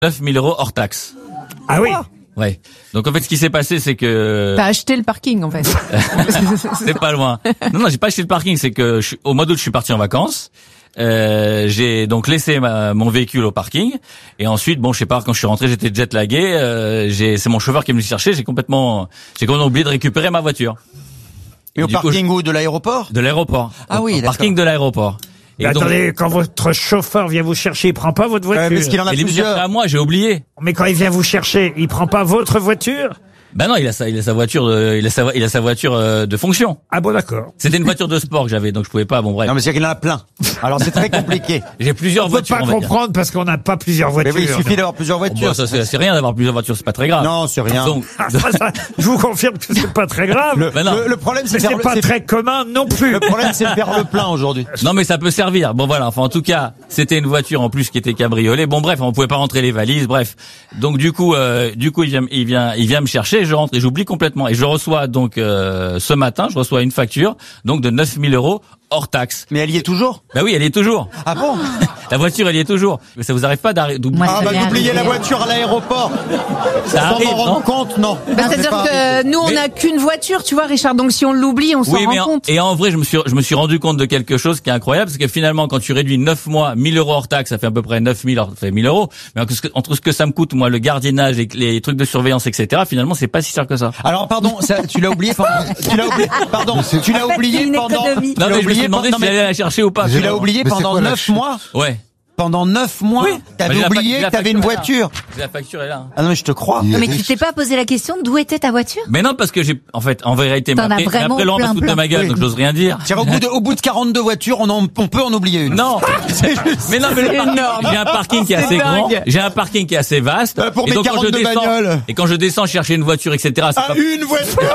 9 000 € hors taxe. Ah oui. Ouais. Donc en fait, ce qui s'est passé, c'est que T'as acheté le parking, en fait. c'est pas loin. Non, j'ai pas acheté le parking. C'est que au mois d'août, je suis parti en vacances. J'ai donc laissé mon véhicule au parking et ensuite, bon, je sais pas, quand je suis rentré, j'étais jet lagué. C'est mon chauffeur qui est venu chercher. J'ai complètement oublié de récupérer ma voiture. Et au parking où de l'aéroport? De l'aéroport. Ah oui, au parking de l'aéroport. Et attendez, quand votre chauffeur vient vous chercher, il prend pas votre voiture. Parce qu'il en a plusieurs. À moi, j'ai oublié. Mais quand il vient vous chercher, il prend pas votre voiture? Ben non, il a sa voiture, il a sa voiture de fonction. Ah bon, d'accord. C'était une voiture de sport que j'avais, donc je pouvais pas. Bon bref. Non, mais c'est qu'il en a plein. Alors c'est très compliqué. J'ai plusieurs voitures. On peut pas comprendre parce qu'on n'a pas plusieurs voitures. Mais oui, il suffit d'avoir plusieurs voitures. Bon, ça c'est rien d'avoir plusieurs voitures, c'est pas très grave. Non, c'est rien. Donc, je vous confirme que c'est pas très grave. Le problème, mais c'est pas très commun non plus. Le problème, c'est de faire le plein aujourd'hui. Non, mais ça peut servir. Bon voilà. Enfin, en tout cas, c'était une voiture en plus qui était cabriolet. Bon bref, on pouvait pas rentrer les valises. Bref. Donc du coup, il vient me chercher. Je rentre et j'oublie complètement. Et je reçois donc ce matin, je reçois une facture donc de 9 000 € hors taxe. Mais elle y est toujours? Bah oui, elle y est toujours. Ah bon? La voiture, elle y est toujours. Mais ça vous arrive pas d'oublier? Ah bah d'oublier la voiture à l'aéroport. Ça arrive, s'en rendre compte, non. Bah, c'est-à-dire que nous, on n'a qu'une voiture, tu vois, Richard. Donc si on l'oublie, on s'en rend compte. Et en vrai, je me suis rendu compte de quelque chose qui est incroyable, parce que finalement, quand tu réduis 9 mois, 1 000 € hors taxe, ça fait à peu près 9 000, ça fait 1 000 €. Mais entre ce que ça me coûte, moi, le gardiennage et les trucs de surveillance, etc., finalement, c'est pas si cher que ça. Alors, pardon, tu l'as oublié pendant, tu l'as oublié pendant, non, mais je me suis demandé si j'allais la chercher ou pas. Tu l'as oublié pendant 9 mois? Ouais. Pendant 9 mois, oui. t'avais oublié que t'avais une voiture. La facture est là. Ah non, mais je te crois. Mais tu t'es pas posé la question d'où était ta voiture? Mais non, parce que en vérité, mais après Laurent va se foutre de ma gueule, donc j'ose rien dire. Tiens, au bout de 42 voitures, on peut en oublier une. Non. Mais non, mais j'ai un parking qui est assez grand. J'ai un parking qui est assez vaste. Pour mes 42 bagnoles. Et quand je descends chercher une voiture, etc., c'est pas... une voiture!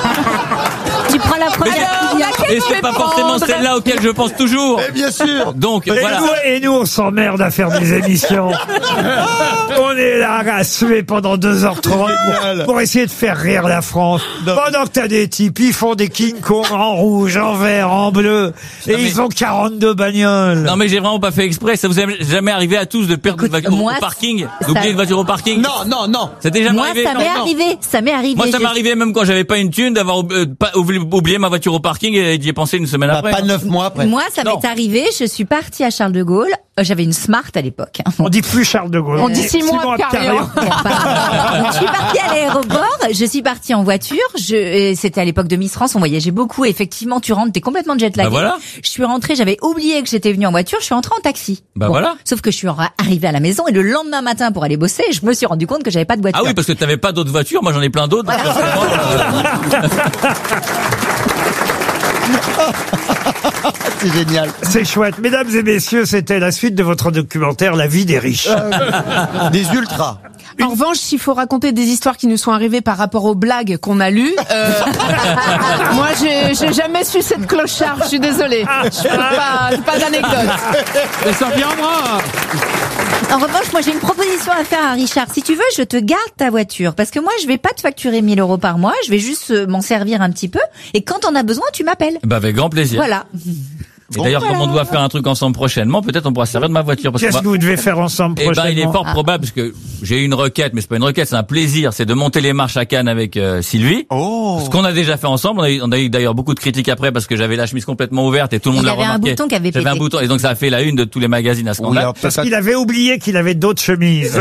Tu prends la première. Et c'est pas forcément celle-là auquel je pense toujours. Mais bien sûr. Donc, voilà. Et nous, on s'emmerde à faire des émissions. On est là à suer pendant 2h30 pour essayer de faire rire la France. Pendant que t'as des types, ils font des King Kong en rouge, en vert, en bleu. Et ils ont 42 bagnoles. Non, mais j'ai vraiment pas fait exprès. Ça vous est jamais arrivé à tous de perdre une voiture au parking? D'oublier une voiture au parking? Non. Ça t'est jamais arrivé? Moi, ça m'est arrivé. Moi, ça m'est arrivé même quand j'avais pas une thune d'avoir oublié ma voiture au parking et d'y penser une semaine après. Pas 9 mois après. Moi, ça m'est arrivé. Je suis partie à Charles de Gaulle. J'avais une Smart à l'époque. On dit plus Charles de Gaulle. On dit Simon Carrion. Donc, je suis partie à l'aéroport. Je suis partie en voiture. C'était à l'époque de Miss France. On voyageait beaucoup. Effectivement, tu rentres, t'es complètement jet lagué. Bah voilà. Je suis rentrée. J'avais oublié que j'étais venue en voiture. Je suis rentrée en taxi. Bah voilà. Sauf que je suis arrivée à la maison et le lendemain matin pour aller bosser, je me suis rendu compte que j'avais pas de voiture. Ah oui, parce que t'avais pas d'autres voitures. Moi, j'en ai plein d'autres. C'est génial. C'est chouette. Mesdames et messieurs, c'était la suite de votre documentaire La vie des riches. Des ultras. En revanche, s'il faut raconter des histoires qui nous sont arrivées par rapport aux blagues qu'on a lues, moi, j'ai jamais su cette clochard. Je suis désolée. Pas d'anecdote. Mais ça vient moi. En revanche, moi, j'ai une proposition à faire à Richard. Si tu veux, je te garde ta voiture. Parce que moi, je vais pas te facturer 1 000 € par mois. Je vais juste m'en servir un petit peu. Et quand on a besoin, tu m'appelles. Bah, avec grand plaisir. Voilà. Et d'ailleurs, comme on doit faire un truc ensemble prochainement, peut-être on pourra se servir de ma voiture. Qu'est-ce que vous devez faire ensemble prochainement? Il est fort probable, parce que j'ai eu une requête, mais c'est pas une requête, c'est un plaisir, c'est de monter les marches à Cannes avec Sylvie. Oh. Ce qu'on a déjà fait ensemble. On a eu d'ailleurs beaucoup de critiques après, parce que j'avais la chemise complètement ouverte et tout le monde l'a remarqué. Il y avait un bouton qui avait pété. J'avais un bouton, et donc ça a fait la une de tous les magazines à scandale. Oui, parce qu'il avait oublié qu'il avait d'autres chemises.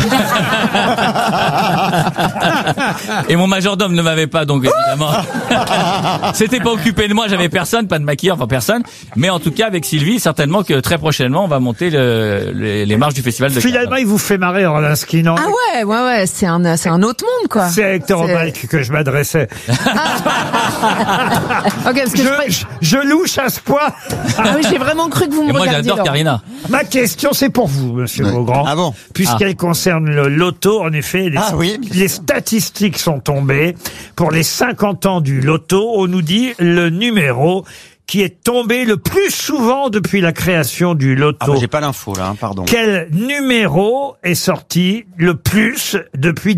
Et mon majordome ne m'avait pas, donc évidemment. C'était pas occupé de moi, j'avais personne, pas de maquilleur, enfin personne. Mais en tout cas, avec Sylvie, certainement que très prochainement, on va monter les marches du festival de Cannes. Finalement, il vous fait marrer, Orlinski, non? Ah ouais, c'est un autre monde, quoi. C'est à Hector Balk que je m'adressais. Ok, parce que je louche à ce point. Ah oui, j'ai vraiment cru que vous me Et moi, regardiez. j'adore Karina. Ma question, c'est pour vous, monsieur Beaugrand. Ah bon? Puisqu'elle concerne le loto, en effet. Les statistiques sont tombées. Pour les 50 ans du loto, on nous dit le numéro qui est tombé le plus souvent depuis la création du loto. Ah bah j'ai pas l'info là, pardon. Quel numéro est sorti le plus depuis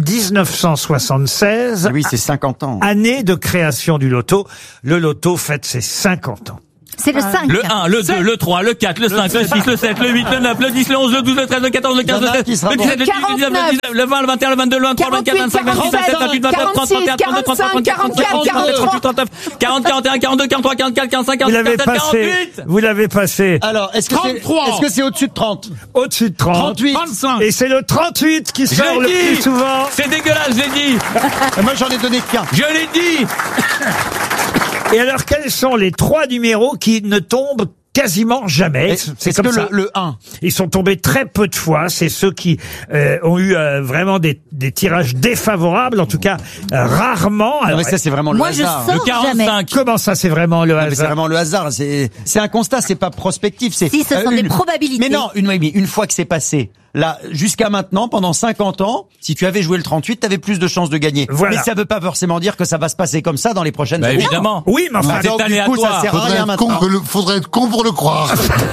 1976? Oui, c'est 50 ans. Année de création du loto. Le loto fête ses 50 ans. C'est le 5. Le 1, le 2, le 3, le 4, le 5, le 6, le 7, le 8, le 9, le 10, le 11, le 12, le 13, le 14, le 15, le 16, le 17, le 18, le 19, le 20, le 21, le 22, le 23, le 24, le 25, le 26, le 27, le 28, le 29, le 30, le 31, le 32, le 33, le 34, le 35, le 36, le 37, le 38, le 39, 40, 41, 42, 43, 44, 45, 46, 47, 48. Vous l'avez passé. Alors, est-ce que c'est au-dessus de 30? Au-dessus de 30. 38. 35. Et c'est le 38 qui Je sort le l'ai plus dit. souvent. C'est dégueulasse, je l'ai dit. Moi, j'en ai donné qu'un. Je l'ai dit. Et alors, quels sont les 3 numéros qui ne tombent quasiment jamais? C'est Est-ce comme que ça. le 1? Ils sont tombés très peu de fois. C'est ceux qui ont eu vraiment des tirages défavorables, en tout cas rarement. Non, Alors, mais ça, c'est vraiment le Moi, je hasard. Le sors jamais. 45. comment ça, c'est vraiment le Non, mais c'est hasard? vraiment le hasard. C'est un constat, c'est pas prospectif. C'est Si, ce sont des probabilités. Mais non, une fois que c'est passé. Là, jusqu'à maintenant, pendant 50 ans, si tu avais joué le 38, t'avais plus de chances de gagner. Voilà. Mais ça veut pas forcément dire que ça va se passer comme ça dans les prochaines Bah, années. évidemment. Oui, mais enfin, C'est Donc, du coup, aléatoire. ça sert à rien maintenant. Faudrait être con pour le croire.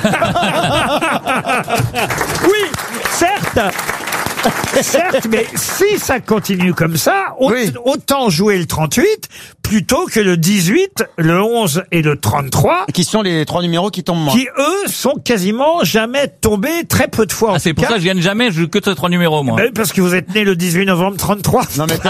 oui, certes. Certes, mais si ça continue comme ça, Oui. autant jouer le 38 plutôt que le 18, le 11 et le 33, Qui sont les 3 numéros qui tombent moins. qui eux sont quasiment jamais tombés, très peu de fois. en Ah, c'est tout pour cas. ça que je gagne jamais, je joue que ces 3 numéros, moi. Ben, parce que vous êtes né le 18 novembre 33. Non mais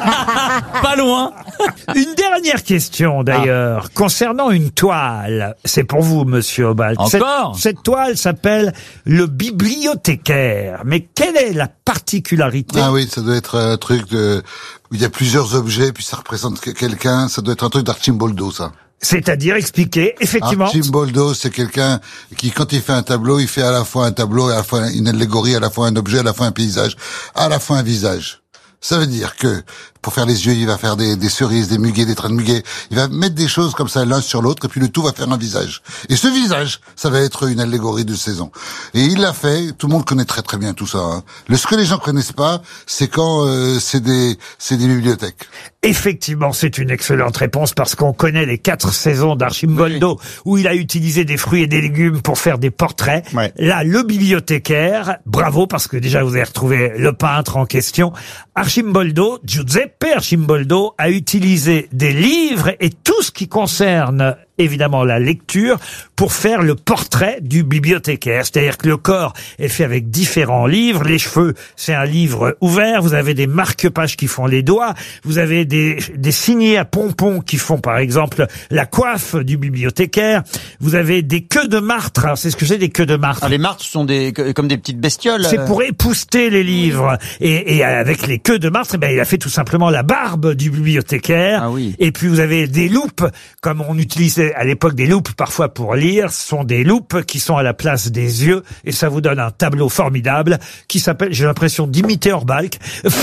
Pas loin. Une dernière question d'ailleurs, concernant une toile. C'est pour vous, monsieur Obalt. Encore Cette toile s'appelle le bibliothécaire. Mais quelle est la particularité? Ah oui, ça doit être un truc où il y a plusieurs objets, puis ça représente quelqu'un. Ça doit être un truc d'Archimboldo, ça. C'est-à-dire expliquer, effectivement. Archimboldo, c'est quelqu'un qui, quand il fait un tableau, il fait à la fois un tableau, à la fois une allégorie, à la fois un objet, à la fois un paysage, à la fois un visage. Ça veut dire que, pour faire les yeux, il va faire des cerises, des muguets, des trains de muguets. Il va mettre des choses comme ça l'un sur l'autre, et puis le tout va faire un visage. Et ce visage, ça va être une allégorie de saison. Et il l'a fait, tout le monde connaît très très bien tout ça. Hein. Ce que les gens connaissent pas, c'est quand c'est des bibliothèques. Effectivement, c'est une excellente réponse parce qu'on connaît les 4 saisons d'Archimboldo où il a utilisé des fruits et des légumes pour faire des portraits. Ouais. Là, le bibliothécaire, bravo parce que déjà vous avez retrouvé le peintre en question. Archimboldo, Giuseppe Archimboldo a utilisé des livres et tout ce qui concerne évidemment la lecture pour faire le portrait du bibliothécaire. C'est-à-dire que le corps est fait avec différents livres. Les cheveux, c'est un livre ouvert. Vous avez des marque-pages qui font les doigts. Vous avez des signets à pompons qui font par exemple la coiffe du bibliothécaire. Vous avez des queues de martre. Alors, c'est ce que c'est des queues de martre. Ah, les martres sont comme des petites bestioles. C'est pour épousseter les livres. Et avec les queues de martre, eh ben, il a fait tout simplement la barbe du bibliothécaire. Ah oui. Et puis vous avez des loupes, comme on utilisait à l'époque des loupes parfois pour lire. Ce sont des loupes qui sont à la place des yeux. Et ça vous donne un tableau formidable qui s'appelle, j'ai l'impression d'imiter Orbalk.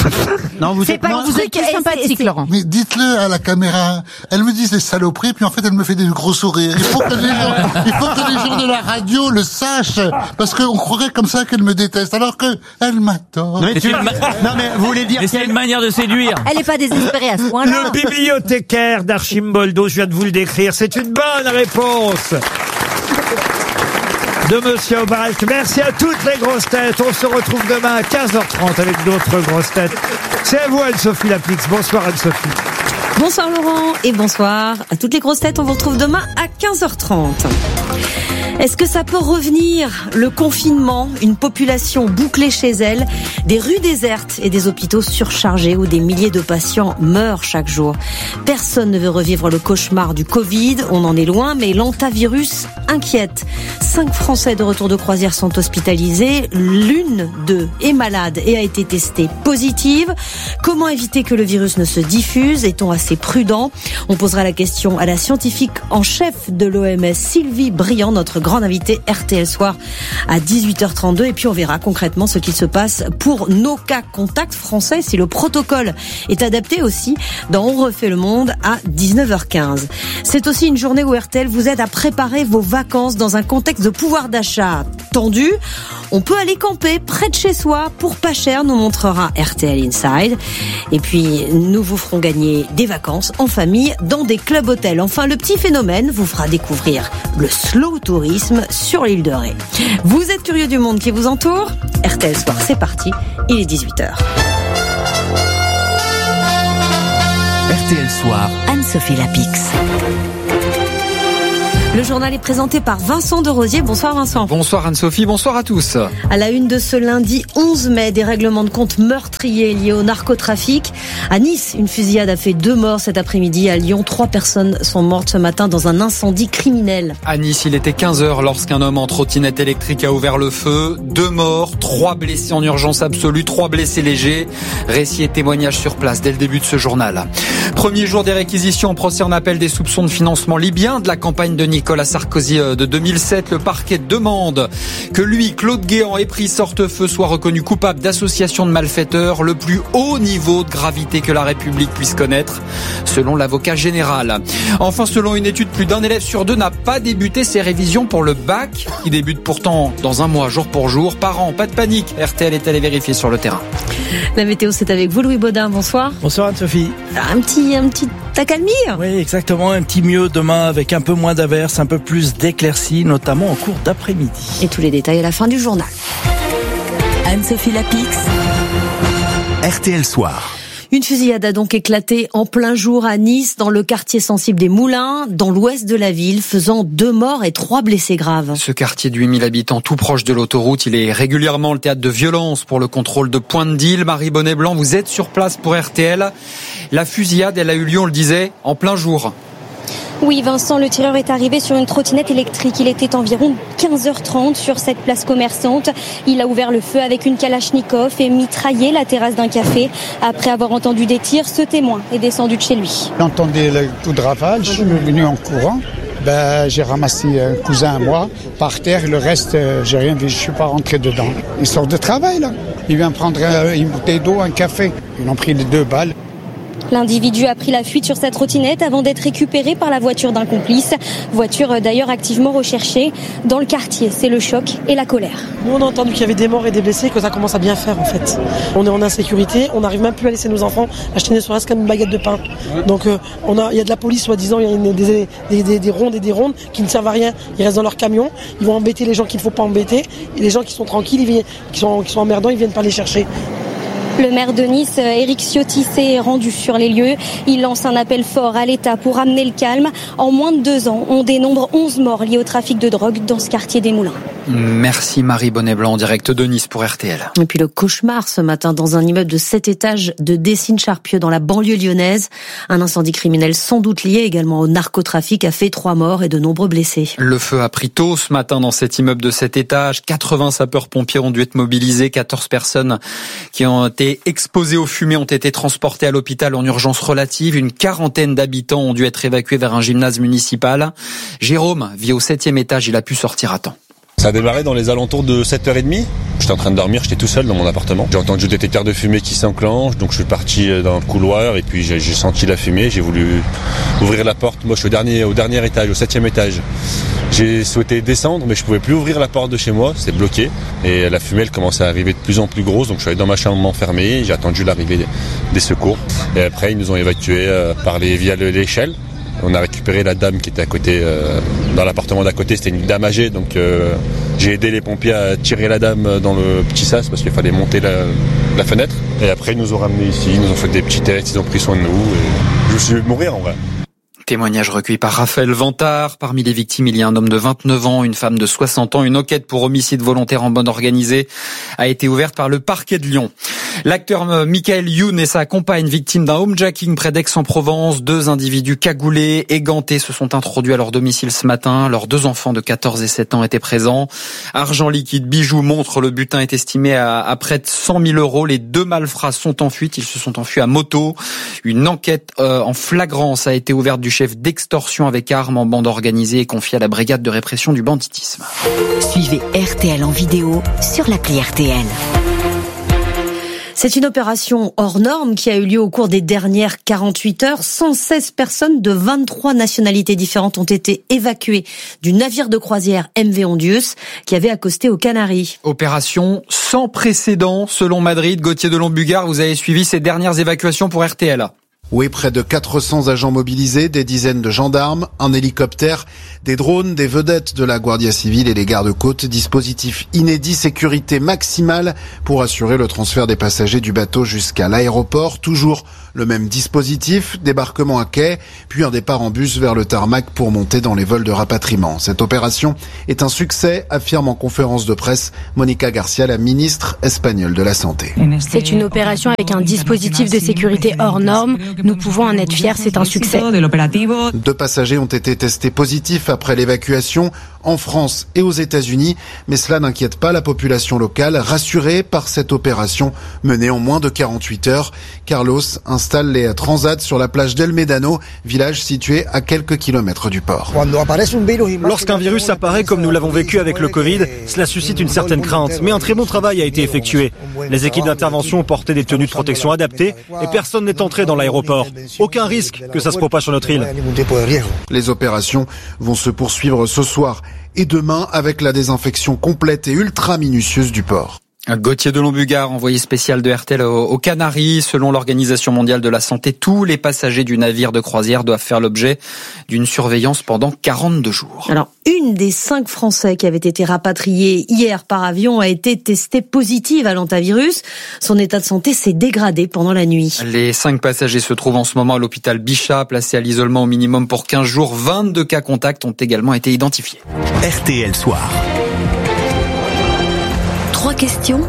Non, vous C'est êtes pas moins... vous Vous êtes plus sympathique, Laurent. Mais dites-le à la caméra. Elle me dit des saloperies, puis en fait elle me fait des gros sourires. Il faut que les gens de la radio le sachent, parce qu'on croirait comme ça qu'elle me déteste, alors que elle m'adore. Non, mais, non, mais vous voulez dire Mais c'est une manière de séduire. Elle est pas désespérée à ce point-là. Le bibliothécaire d'Archimboldo, je viens de vous le décrire. C'est une bonne réponse de Monsieur Obalt. Merci à toutes les grosses têtes. On se retrouve demain à 15h30 avec d'autres grosses têtes. C'est à vous, Anne-Sophie Lapix. Bonsoir, Anne-Sophie. Bonsoir Laurent et bonsoir à toutes les grosses têtes. On vous retrouve demain à 15h30. Est-ce que ça peut revenir, le confinement, une population bouclée chez elle, des rues désertes et des hôpitaux surchargés où des milliers de patients meurent chaque jour? Personne ne veut revivre le cauchemar du Covid, on en est loin, mais l'hantavirus inquiète. 5 Français de retour de croisière sont hospitalisés, l'une d'eux est malade et a été testée positive. Comment éviter que le virus ne se diffuse? Est-on assez prudent? On posera la question à la scientifique en chef de l'OMS, Sylvie Briand, notre grande invitée RTL Soir à 18h32. Et puis on verra concrètement ce qu'il se passe pour nos cas contacts français, si le protocole est adapté aussi dans On refait le monde à 19h15. C'est aussi une journée où RTL vous aide à préparer vos vacances dans un contexte de pouvoir d'achat tendu. On peut aller camper près de chez soi pour pas cher, nous montrera RTL Inside. Et puis nous vous ferons gagner des vacances en famille dans des clubs hôtels. Enfin, le petit phénomène vous fera découvrir le slow tourisme sur l'île de Ré. Vous êtes curieux du monde qui vous entoure? RTL Soir, c'est parti, il est 18h. RTL Soir, Anne-Sophie Lapix. Le journal est présenté par Vincent de Rosier. Bonsoir Vincent. Bonsoir Anne-Sophie, bonsoir à tous. À la une de ce lundi 11 mai, des règlements de compte meurtriers liés au narcotrafic. À Nice, une fusillade a fait 2 morts cet après-midi. À Lyon, 3 personnes sont mortes ce matin dans un incendie criminel. À Nice, il était 15h lorsqu'un homme en trottinette électrique a ouvert le feu. 2 morts, 3 blessés en urgence absolue, 3 blessés légers. Récit et témoignages sur place dès le début de ce journal. Premier jour des réquisitions, procès en appel des soupçons de financement libyen de la campagne de Nicolas Sarkozy de 2007. Le parquet demande que lui, Claude Guéant, épris Sortefeu, soit reconnu coupable d'association de malfaiteurs, le plus haut niveau de gravité que la République puisse connaître, selon l'avocat général. Enfin, selon une étude, plus d'un élève sur 2 n'a pas débuté ses révisions pour le bac, qui débute pourtant dans un mois, jour pour jour. Parents, pas de panique, RTL est allé vérifier sur le terrain. La météo, c'est avec vous, Louis Baudin. Bonsoir. Bonsoir Anne-Sophie. Un petit accalmie. Oui, exactement. Un petit mieux demain avec un peu moins d'averses, un peu plus d'éclaircies, notamment en cours d'après-midi. Et tous les détails à la fin du journal. Anne-Sophie Lapix. RTL Soir. Une fusillade a donc éclaté en plein jour à Nice, dans le quartier sensible des Moulins, dans l'ouest de la ville, faisant 2 morts et 3 blessés graves. Ce quartier de 8000 habitants, tout proche de l'autoroute, il est régulièrement le théâtre de violences pour le contrôle de points de deal. Marie Bonnet-Blanc, vous êtes sur place pour RTL. La fusillade, elle a eu lieu, on le disait, en plein jour. Oui, Vincent, le tireur est arrivé sur une trottinette électrique. Il était environ 15h30 sur cette place commerçante. Il a ouvert le feu avec une Kalachnikov et mitraillé la terrasse d'un café. Après avoir entendu des tirs, ce témoin est descendu de chez lui. J'entendais le coup de rafale, je suis venu en courant. J'ai ramassé un cousin à moi par terre, le reste, j'ai rien vu, je suis pas rentré dedans. Il sort de travail, là. Il vient prendre une bouteille d'eau, un café. Ils ont pris les 2 balles. L'individu a pris la fuite sur sa trottinette avant d'être récupéré par la voiture d'un complice. Voiture d'ailleurs activement recherchée. Dans le quartier, c'est le choc et la colère. Nous, on a entendu qu'il y avait des morts et des blessés, que ça commence à bien faire en fait. On est en insécurité, on n'arrive même plus à laisser nos enfants acheter ne serait-ce qu'une baguette de pain. Donc il y a de la police soi-disant, il y a des rondes et des rondes qui ne servent à rien. Ils restent dans leur camion, ils vont embêter les gens qu'il ne faut pas embêter. Et les gens qui sont tranquilles, qui sont emmerdants, ils ne viennent pas les chercher. Le maire de Nice, Éric Ciotti, s'est rendu sur les lieux. Il lance un appel fort à l'État pour ramener le calme. En moins de 2 ans, on dénombre 11 morts liés au trafic de drogue dans ce quartier des Moulins. Merci Marie Bonnet-Blanc, en direct de Nice pour RTL. Et puis le cauchemar ce matin dans un immeuble de 7 étages de Dessines-Charpieu dans la banlieue lyonnaise. Un incendie criminel sans doute lié également au narcotrafic a fait 3 morts et de nombreux blessés. Le feu a pris tôt ce matin dans cet immeuble de 7 étages. 80 sapeurs-pompiers ont dû être mobilisés. 14 personnes qui ont été exposées aux fumées ont été transportées à l'hôpital en urgence relative. Une 40aine d'habitants ont dû être évacués vers un gymnase municipal. Jérôme vit au 7e étage, il a pu sortir à temps. Ça a démarré dans les alentours de 7h30. J'étais en train de dormir, j'étais tout seul dans mon appartement. J'ai entendu le détecteur de fumée qui s'enclenche, donc je suis parti dans le couloir et puis j'ai senti la fumée. J'ai voulu ouvrir la porte. Moi je suis au dernier étage, au 7e étage. J'ai souhaité descendre mais je pouvais plus ouvrir la porte de chez moi, c'était bloqué. Et la fumée elle commençait à arriver de plus en plus grosse, donc je suis allé dans ma chambre m'enfermer. J'ai attendu l'arrivée des secours. Et après ils nous ont évacués via l'échelle. On a récupéré la dame qui était à côté, dans l'appartement d'à côté, c'était une dame âgée, donc j'ai aidé les pompiers à tirer la dame dans le petit sas parce qu'il fallait monter la fenêtre. Et après ils nous ont ramenés ici, ils nous ont fait des petits tests, ils ont pris soin de nous. Et je me suis vu mourir en vrai. Témoignage recueilli par Raphaël Vantard. Parmi les victimes, il y a un homme de 29 ans, une femme de 60 ans. Une enquête pour homicide volontaire en bande organisée a été ouverte par le parquet de Lyon. L'acteur Michael Youn et sa compagne, victimes d'un homejacking près d'Aix-en-Provence. 2 individus cagoulés et gantés se sont introduits à leur domicile ce matin. Leurs 2 enfants de 14 et 7 ans étaient présents. Argent liquide, bijoux, montres. Le butin est estimé à près de 100 000 euros. Les 2 malfrats sont en fuite. Ils se sont enfuis à moto. Une enquête en flagrance a été ouverte du chef d'extorsion avec armes en bande organisée et confiée à la brigade de répression du banditisme. Suivez RTL en vidéo sur l'appli RTL. C'est une opération hors norme qui a eu lieu au cours des dernières 48 heures. 116 personnes de 23 nationalités différentes ont été évacuées du navire de croisière MV Ondius qui avait accosté aux Canaries. Opération sans précédent selon Madrid. Gauthier de Lombugard, vous avez suivi ces dernières évacuations pour RTL. Oui, près de 400 agents mobilisés, des dizaines de gendarmes, un hélicoptère, des drones, des vedettes de la Guardia Civile et les gardes-côtes, dispositif inédit, sécurité maximale pour assurer le transfert des passagers du bateau jusqu'à l'aéroport. Toujours le même dispositif, débarquement à quai, puis un départ en bus vers le tarmac pour monter dans les vols de rapatriement. Cette opération est un succès, affirme en conférence de presse Mónica García, la ministre espagnole de la Santé. C'est une opération avec un dispositif de sécurité hors norme. Nous pouvons en être fiers, c'est un succès. 2 passagers ont été testés positifs après l'évacuation en France et aux États-Unis, mais cela n'inquiète pas la population locale, rassurée par cette opération menée en moins de 48 heures. Carlos installe les transats sur la plage d'El Médano, village situé à quelques kilomètres du port. Lorsqu'un virus apparaît comme nous l'avons vécu avec le Covid, cela suscite une certaine crainte, mais un très bon travail a été effectué. Les équipes d'intervention ont porté des tenues de protection adaptées et personne n'est entré dans l'aéroport. Aucun risque que ça se propage sur notre île. Les opérations vont se poursuivre ce soir et demain avec la désinfection complète et ultra minutieuse du port. Gauthier Delon-Bugard, envoyé spécial de RTL aux Canaries. Selon l'Organisation mondiale de la santé, tous les passagers du navire de croisière doivent faire l'objet d'une surveillance pendant 42 jours. Alors, une des 5 Français qui avaient été rapatriés hier par avion a été testée positive à l'hantavirus. Son état de santé s'est dégradé pendant la nuit. Les 5 passagers se trouvent en ce moment à l'hôpital Bichat, placés à l'isolement au minimum pour 15 jours. 22 cas contacts ont également été identifiés. RTL Soir. 3 questions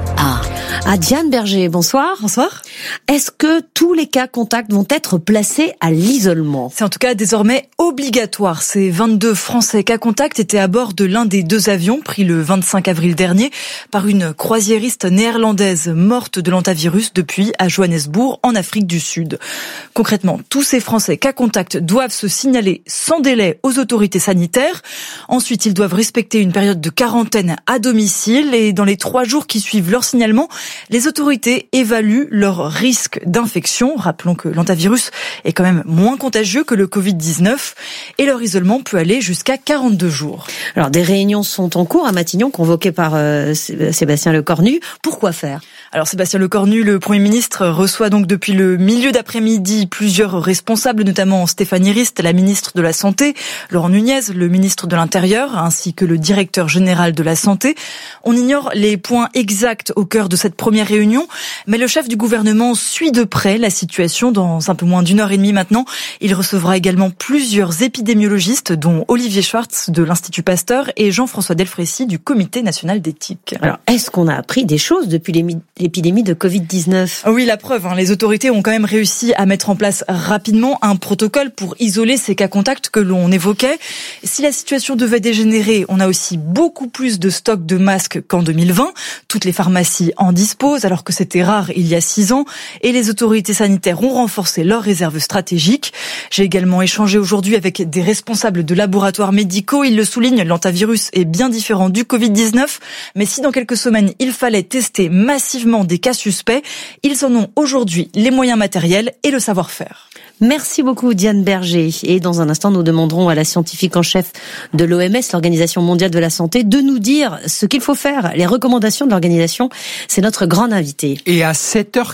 à Diane Berger. Bonsoir. Bonsoir. Est-ce que tous les cas contacts vont être placés à l'isolement ? C'est en tout cas désormais obligatoire. Ces 22 Français cas contacts étaient à bord de l'un des 2 avions pris le 25 avril dernier par une croisiériste néerlandaise morte de l'hantavirus depuis à Johannesburg en Afrique du Sud. Concrètement, tous ces Français cas contacts doivent se signaler sans délai aux autorités sanitaires. Ensuite, ils doivent respecter une période de quarantaine à domicile et dans les 3 jours qui suivent leur signalement, les autorités évaluent leur risque d'infection. Rappelons que l'hantavirus est quand même moins contagieux que le Covid-19 et leur isolement peut aller jusqu'à 42 jours. Alors, des réunions sont en cours à Matignon, convoquées par Sébastien Lecornu. Pourquoi faire ? Alors, Sébastien Lecornu, le Premier ministre, reçoit donc depuis le milieu d'après-midi plusieurs responsables, notamment Stéphanie Rist, la ministre de la Santé, Laurent Nunez, le ministre de l'Intérieur, ainsi que le directeur général de la Santé. On ignore les points exacts au cœur de cette première réunion, mais le chef du gouvernement suit de près la situation. Dans un peu moins d'une heure et demie maintenant, il recevra également plusieurs épidémiologistes, dont Olivier Schwartz de l'Institut Pasteur et Jean-François Delfrécy du Comité national d'éthique. Alors, est-ce qu'on a appris des choses depuis l'épidémie de Covid-19 ? Oui, la preuve, les autorités ont quand même réussi à mettre en place rapidement un protocole pour isoler ces cas contacts que l'on évoquait. Si la situation devait dégénérer, on a aussi beaucoup plus de stocks de masques qu'en 2020. Toutes les pharmacies en disposent, alors que c'était rare il y a 6 ans. Et les autorités sanitaires ont renforcé leurs réserves stratégiques. J'ai également échangé aujourd'hui avec des responsables de laboratoires médicaux. Ils le soulignent, l'hantavirus est bien différent du Covid-19. Mais si dans quelques semaines, il fallait tester massivement des cas suspects, ils en ont aujourd'hui les moyens matériels et le savoir-faire. Merci beaucoup Diane Berger. Et dans un instant, nous demanderons à la scientifique en chef de l'OMS, l'Organisation mondiale de la santé, de nous dire ce qu'il faut faire, les recommandations de l'organisation. C'est notre grande invitée. Et à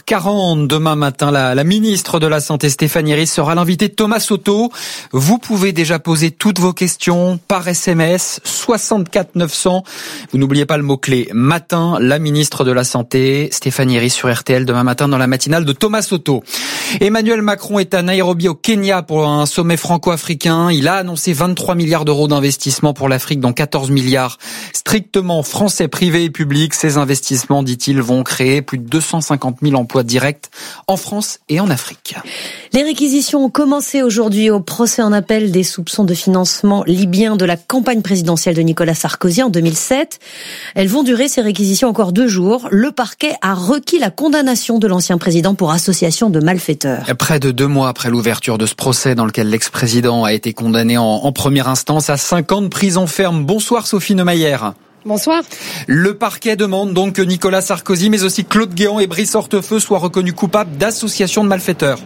7h40 demain matin, la ministre de la Santé Stéphanie Rist sera l'invitée de Thomas Soto. Vous pouvez déjà poser toutes vos questions par SMS 64 900. Vous n'oubliez pas le mot-clé matin, la ministre de la Santé Stéphanie Rist sur RTL demain matin dans la matinale de Thomas Soto. Emmanuel Macron est à Nairobi au Kenya pour un sommet franco-africain. Il a annoncé 23 milliards d'euros d'investissement pour l'Afrique, dont 14 milliards strictement français, privés et publics. Ces investissements, dit-il, vont créer plus de 250 000 emplois directs en France et en Afrique. Les réquisitions ont commencé aujourd'hui au procès en appel des soupçons de financement libyen de la campagne présidentielle de Nicolas Sarkozy en 2007. Elles vont durer, ces réquisitions, encore 2 jours. Le parquet a requis la condamnation de l'ancien président pour association de malfaiteurs. Près de 2 mois après l'ouverture de ce procès dans lequel l'ex-président a été condamné en première instance à 5 ans de prison ferme. Bonsoir Sophie Neumayer. Bonsoir. Le parquet demande donc que Nicolas Sarkozy, mais aussi Claude Guéant et Brice Hortefeux soient reconnus coupables d'association de malfaiteurs.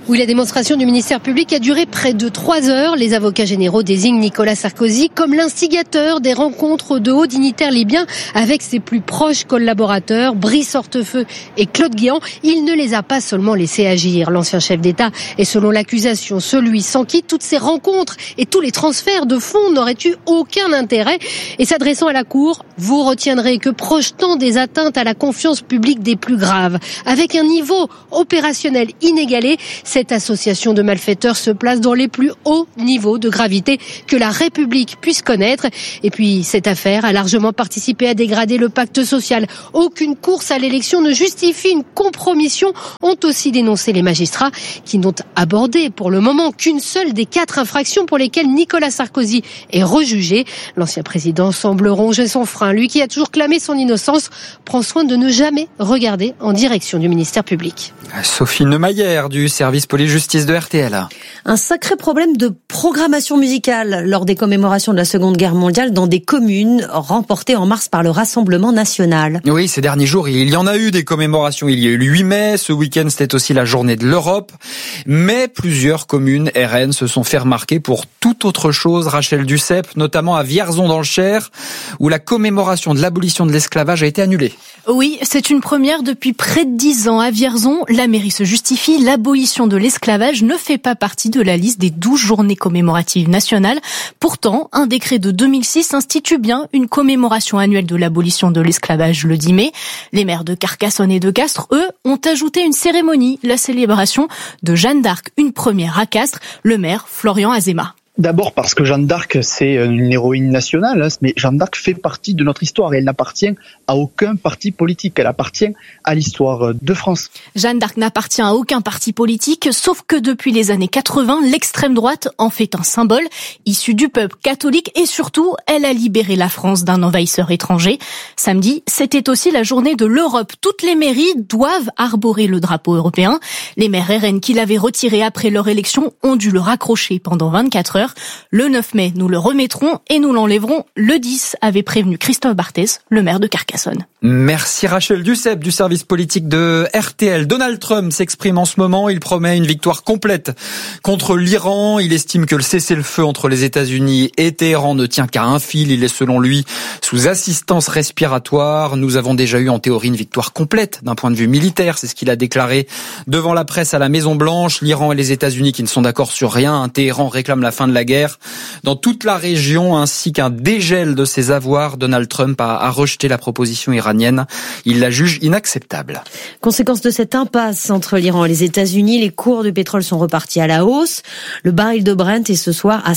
Oui, la démonstration du ministère public a duré près de 3 heures. Les avocats généraux désignent Nicolas Sarkozy comme l'instigateur des rencontres de hauts dignitaires libyens avec ses plus proches collaborateurs, Brice Hortefeux et Claude Guéant. Il ne les a pas seulement laissés agir. L'ancien chef d'État est, selon l'accusation, celui sans qui toutes ces rencontres et tous les transferts de fonds n'auraient eu aucun intérêt. Et s'adressant à la Cour, vous retiendrez que projetant des atteintes à la confiance publique des plus graves, avec un niveau opérationnel inégalé, cette association de malfaiteurs se place dans les plus hauts niveaux de gravité que la République puisse connaître. Et puis, cette affaire a largement participé à dégrader le pacte social. Aucune course à l'élection ne justifie une compromission, ont aussi dénoncé les magistrats qui n'ont abordé pour le moment qu'une seule des 4 infractions pour lesquelles Nicolas Sarkozy est rejugé. L'ancien président semble ronger son frein. Lui qui a toujours clamé son innocence prend soin de ne jamais regarder en direction du ministère public. Sophie Neumayer du service police-justice de RTL. Un sacré problème de programmation musicale lors des commémorations de la Seconde Guerre mondiale dans des communes remportées en mars par le Rassemblement national. Oui, ces derniers jours, il y en a eu des commémorations. Il y a eu le 8 mai, ce week-end c'était aussi la journée de l'Europe. Mais plusieurs communes RN se sont fait remarquer pour toute autre chose. Rachel Duceppe, notamment à Vierzon dans le Cher, où la commémoration de l'abolition de l'esclavage a été annulée. Oui, c'est une première depuis près de 10 ans. À Vierzon, la mairie se justifie. L'abolition de l'esclavage ne fait pas partie de la liste des 12 journées commémoratives nationales. Pourtant, un décret de 2006 institue bien une commémoration annuelle de l'abolition de l'esclavage le 10 mai. Les maires de Carcassonne et de Castres, eux, ont ajouté une cérémonie, la célébration de Jeanne d'Arc, une première à Castres, le maire Florian Azéma. D'abord parce que Jeanne d'Arc, c'est une héroïne nationale, mais Jeanne d'Arc fait partie de notre histoire et elle n'appartient à aucun parti politique, elle appartient à l'histoire de France. Jeanne d'Arc n'appartient à aucun parti politique, sauf que depuis les années 80, l'extrême droite en fait un symbole, issu du peuple catholique et surtout, elle a libéré la France d'un envahisseur étranger. Samedi, c'était aussi la journée de l'Europe. Toutes les mairies doivent arborer le drapeau européen. Les maires RN qui l'avaient retiré après leur élection ont dû le raccrocher pendant 24 heures. Le 9 mai, nous le remettrons et nous l'enlèverons le 10, avait prévenu Christophe Barthès, le maire de Carcassonne. Merci Rachel Duceppe du service politique de RTL. Donald Trump s'exprime en ce moment. Il promet une victoire complète contre l'Iran. Il estime que le cessez-le-feu entre les États-Unis et Téhéran ne tient qu'à un fil. Il est selon lui sous assistance respiratoire. Nous avons déjà eu en théorie une victoire complète d'un point de vue militaire. C'est ce qu'il a déclaré devant la presse à la Maison-Blanche. L'Iran et les États-Unis qui ne sont d'accord sur rien. Téhéran réclame la fin de la guerre dans toute la région ainsi qu'un dégel de ses avoirs. Donald Trump a rejeté la proposition iranienne. Il la juge inacceptable. Conséquence de cette impasse entre l'Iran et les États-Unis, les cours du pétrole sont repartis à la hausse. Le baril de Brent est ce soir à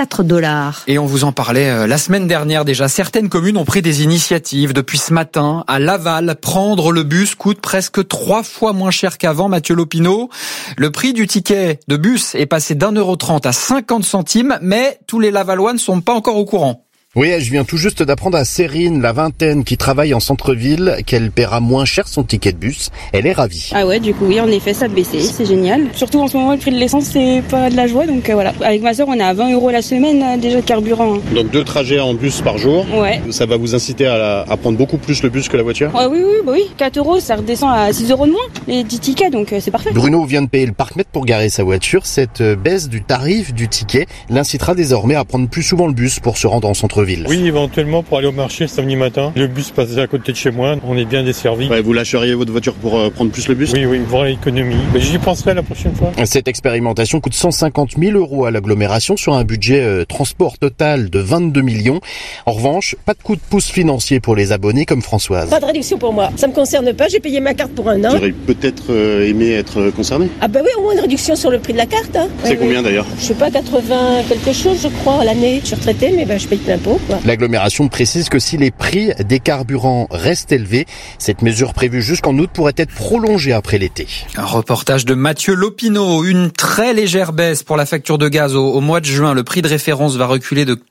$104. Et on vous en parlait la semaine dernière déjà. Certaines communes ont pris des initiatives. Depuis ce matin, à Laval, prendre le bus coûte presque 3 fois moins cher qu'avant. Mathieu Lopineau, le prix du ticket de bus est passé d'1,30 € à 50 centimes, mais tous les Lavallois ne sont pas encore au courant. Oui, je viens tout juste d'apprendre à Sérine, la vingtaine, qui travaille en centre-ville, qu'elle paiera moins cher son ticket de bus. Elle est ravie. Ah ouais, du coup, oui, en effet, ça a baissé, c'est génial. Surtout en ce moment, le prix de l'essence, c'est pas de la joie, donc voilà. Avec ma sœur, on est à 20 € la semaine déjà de carburant. Donc 2 trajets en bus par jour. Ouais. Ça va vous inciter à prendre beaucoup plus le bus que la voiture? Ah oui, 4 € ça redescend à 6 € de moins, les 10 tickets, donc c'est parfait. Bruno vient de payer le parc-mètre pour garer sa voiture. Cette baisse du tarif du ticket l'incitera désormais à prendre plus souvent le bus pour se rendre en centre-ville. Oui, éventuellement pour aller au marché samedi matin. Le bus passe à côté de chez moi, on est bien desservi. Ouais, vous lâcheriez votre voiture pour prendre plus le bus? Oui, une vraie économie. Mais j'y penserai la prochaine fois. Cette expérimentation coûte 150 000 € à l'agglomération sur un budget transport total de 22 millions. En revanche, pas de coup de pouce financier pour les abonnés comme Françoise. Pas de réduction pour moi, ça me concerne pas, j'ai payé ma carte pour un an. J'aurais peut-être aimé être concerné. Ah bah oui, au moins une réduction sur le prix de la carte. Hein. C'est combien d'ailleurs? Je sais pas, 80 quelque chose je crois à l'année. Je suis retraitée mais je paye plein pot. L'agglomération précise que si les prix des carburants restent élevés, cette mesure prévue jusqu'en août pourrait être prolongée après l'été. Un reportage de Mathieu Lopineau. Une très légère baisse pour la facture de gaz au mois de juin. Le prix de référence va reculer de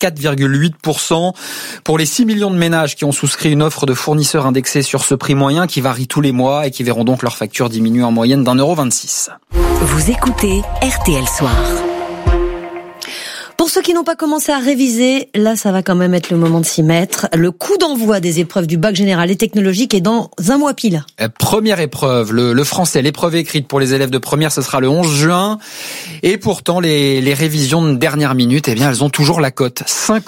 4,8%. Pour les 6 millions de ménages qui ont souscrit une offre de fournisseurs indexée sur ce prix moyen qui varie tous les mois et qui verront donc leur facture diminuer en moyenne d'1,26 €. Vous écoutez RTL Soir. Pour ceux qui n'ont pas commencé à réviser, là, ça va quand même être le moment de s'y mettre. Le coup d'envoi des épreuves du bac général et technologique est dans un mois pile. Première épreuve, le français, l'épreuve écrite pour les élèves de première, ce sera le 11 juin. Et pourtant, les révisions de dernière minute, eh bien, elles ont toujours la cote.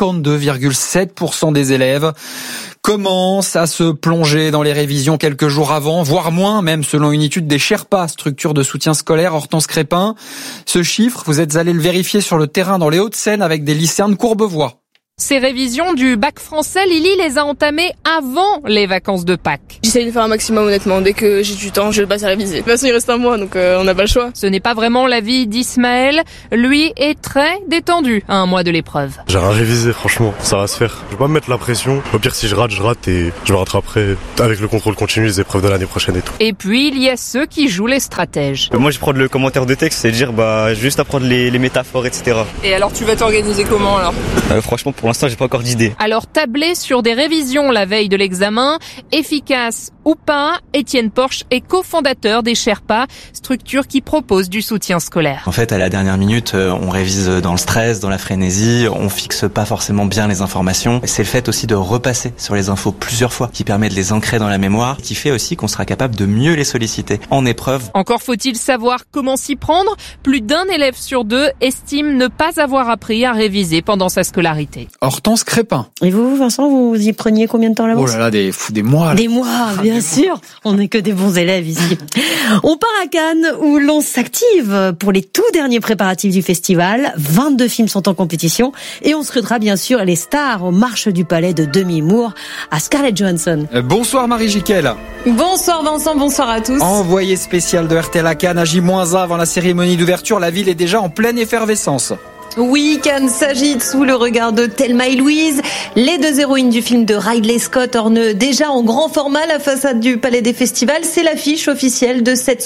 52,7% des élèves commencent à se plonger dans les révisions quelques jours avant, voire moins, même selon une étude des Sherpas, structure de soutien scolaire, Hortense Crépin. Ce chiffre, vous êtes allé le vérifier sur le terrain dans les Hauts-de-Seine avec des lycéens de Courbevoie. Ces révisions du bac français, Lily les a entamées avant les vacances de Pâques. J'essaye de faire un maximum honnêtement. Dès que j'ai du temps, je passe à réviser. De toute façon, il reste un mois, donc on n'a pas le choix. Ce n'est pas vraiment l'avis d'Ismaël. Lui est très détendu à un mois de l'épreuve. J'ai rien révisé, franchement. Ça va se faire. Je vais pas me mettre la pression. Au pire, si je rate et je me rattraperai avec le contrôle continu des épreuves de l'année prochaine et tout. Et puis, il y a ceux qui jouent les stratèges. Moi, je prends le commentaire de texte et dire juste apprendre les métaphores, etc. Et alors, tu vas t'organiser comment alors ? Franchement, pour l'instant, j'ai pas encore d'idée. Alors tabler sur des révisions la veille de l'examen, efficace ou pas, Étienne Porche est cofondateur des Sherpas, structure qui propose du soutien scolaire. En fait, à la dernière minute, on révise dans le stress, dans la frénésie, on fixe pas forcément bien les informations. C'est le fait aussi de repasser sur les infos plusieurs fois qui permet de les ancrer dans la mémoire, qui fait aussi qu'on sera capable de mieux les solliciter en épreuve. Encore faut-il savoir comment s'y prendre. Plus d'un élève sur deux estime ne pas avoir appris à réviser pendant sa scolarité. Hortense Crépin. Et vous, Vincent, vous y preniez combien de temps à l'avance ? Oh là là, des mois. Des mois, bien sûr. On n'est que des bons élèves ici. On part à Cannes où l'on s'active pour les tout derniers préparatifs du festival. 22 films sont en compétition et on scrutera bien sûr les stars aux marches du palais de Demi Moore à Scarlett Johansson. Bonsoir Marie Jiquel. Bonsoir Vincent, bonsoir à tous. Envoyé spécial de RTL à Cannes à J-1 avant la cérémonie d'ouverture, la ville est déjà en pleine effervescence. Oui, Cannes s'agite sous le regard de Thelma et Louise. Les deux héroïnes du film de Ridley Scott ornent déjà en grand format la façade du Palais des Festivals. C'est l'affiche officielle de cette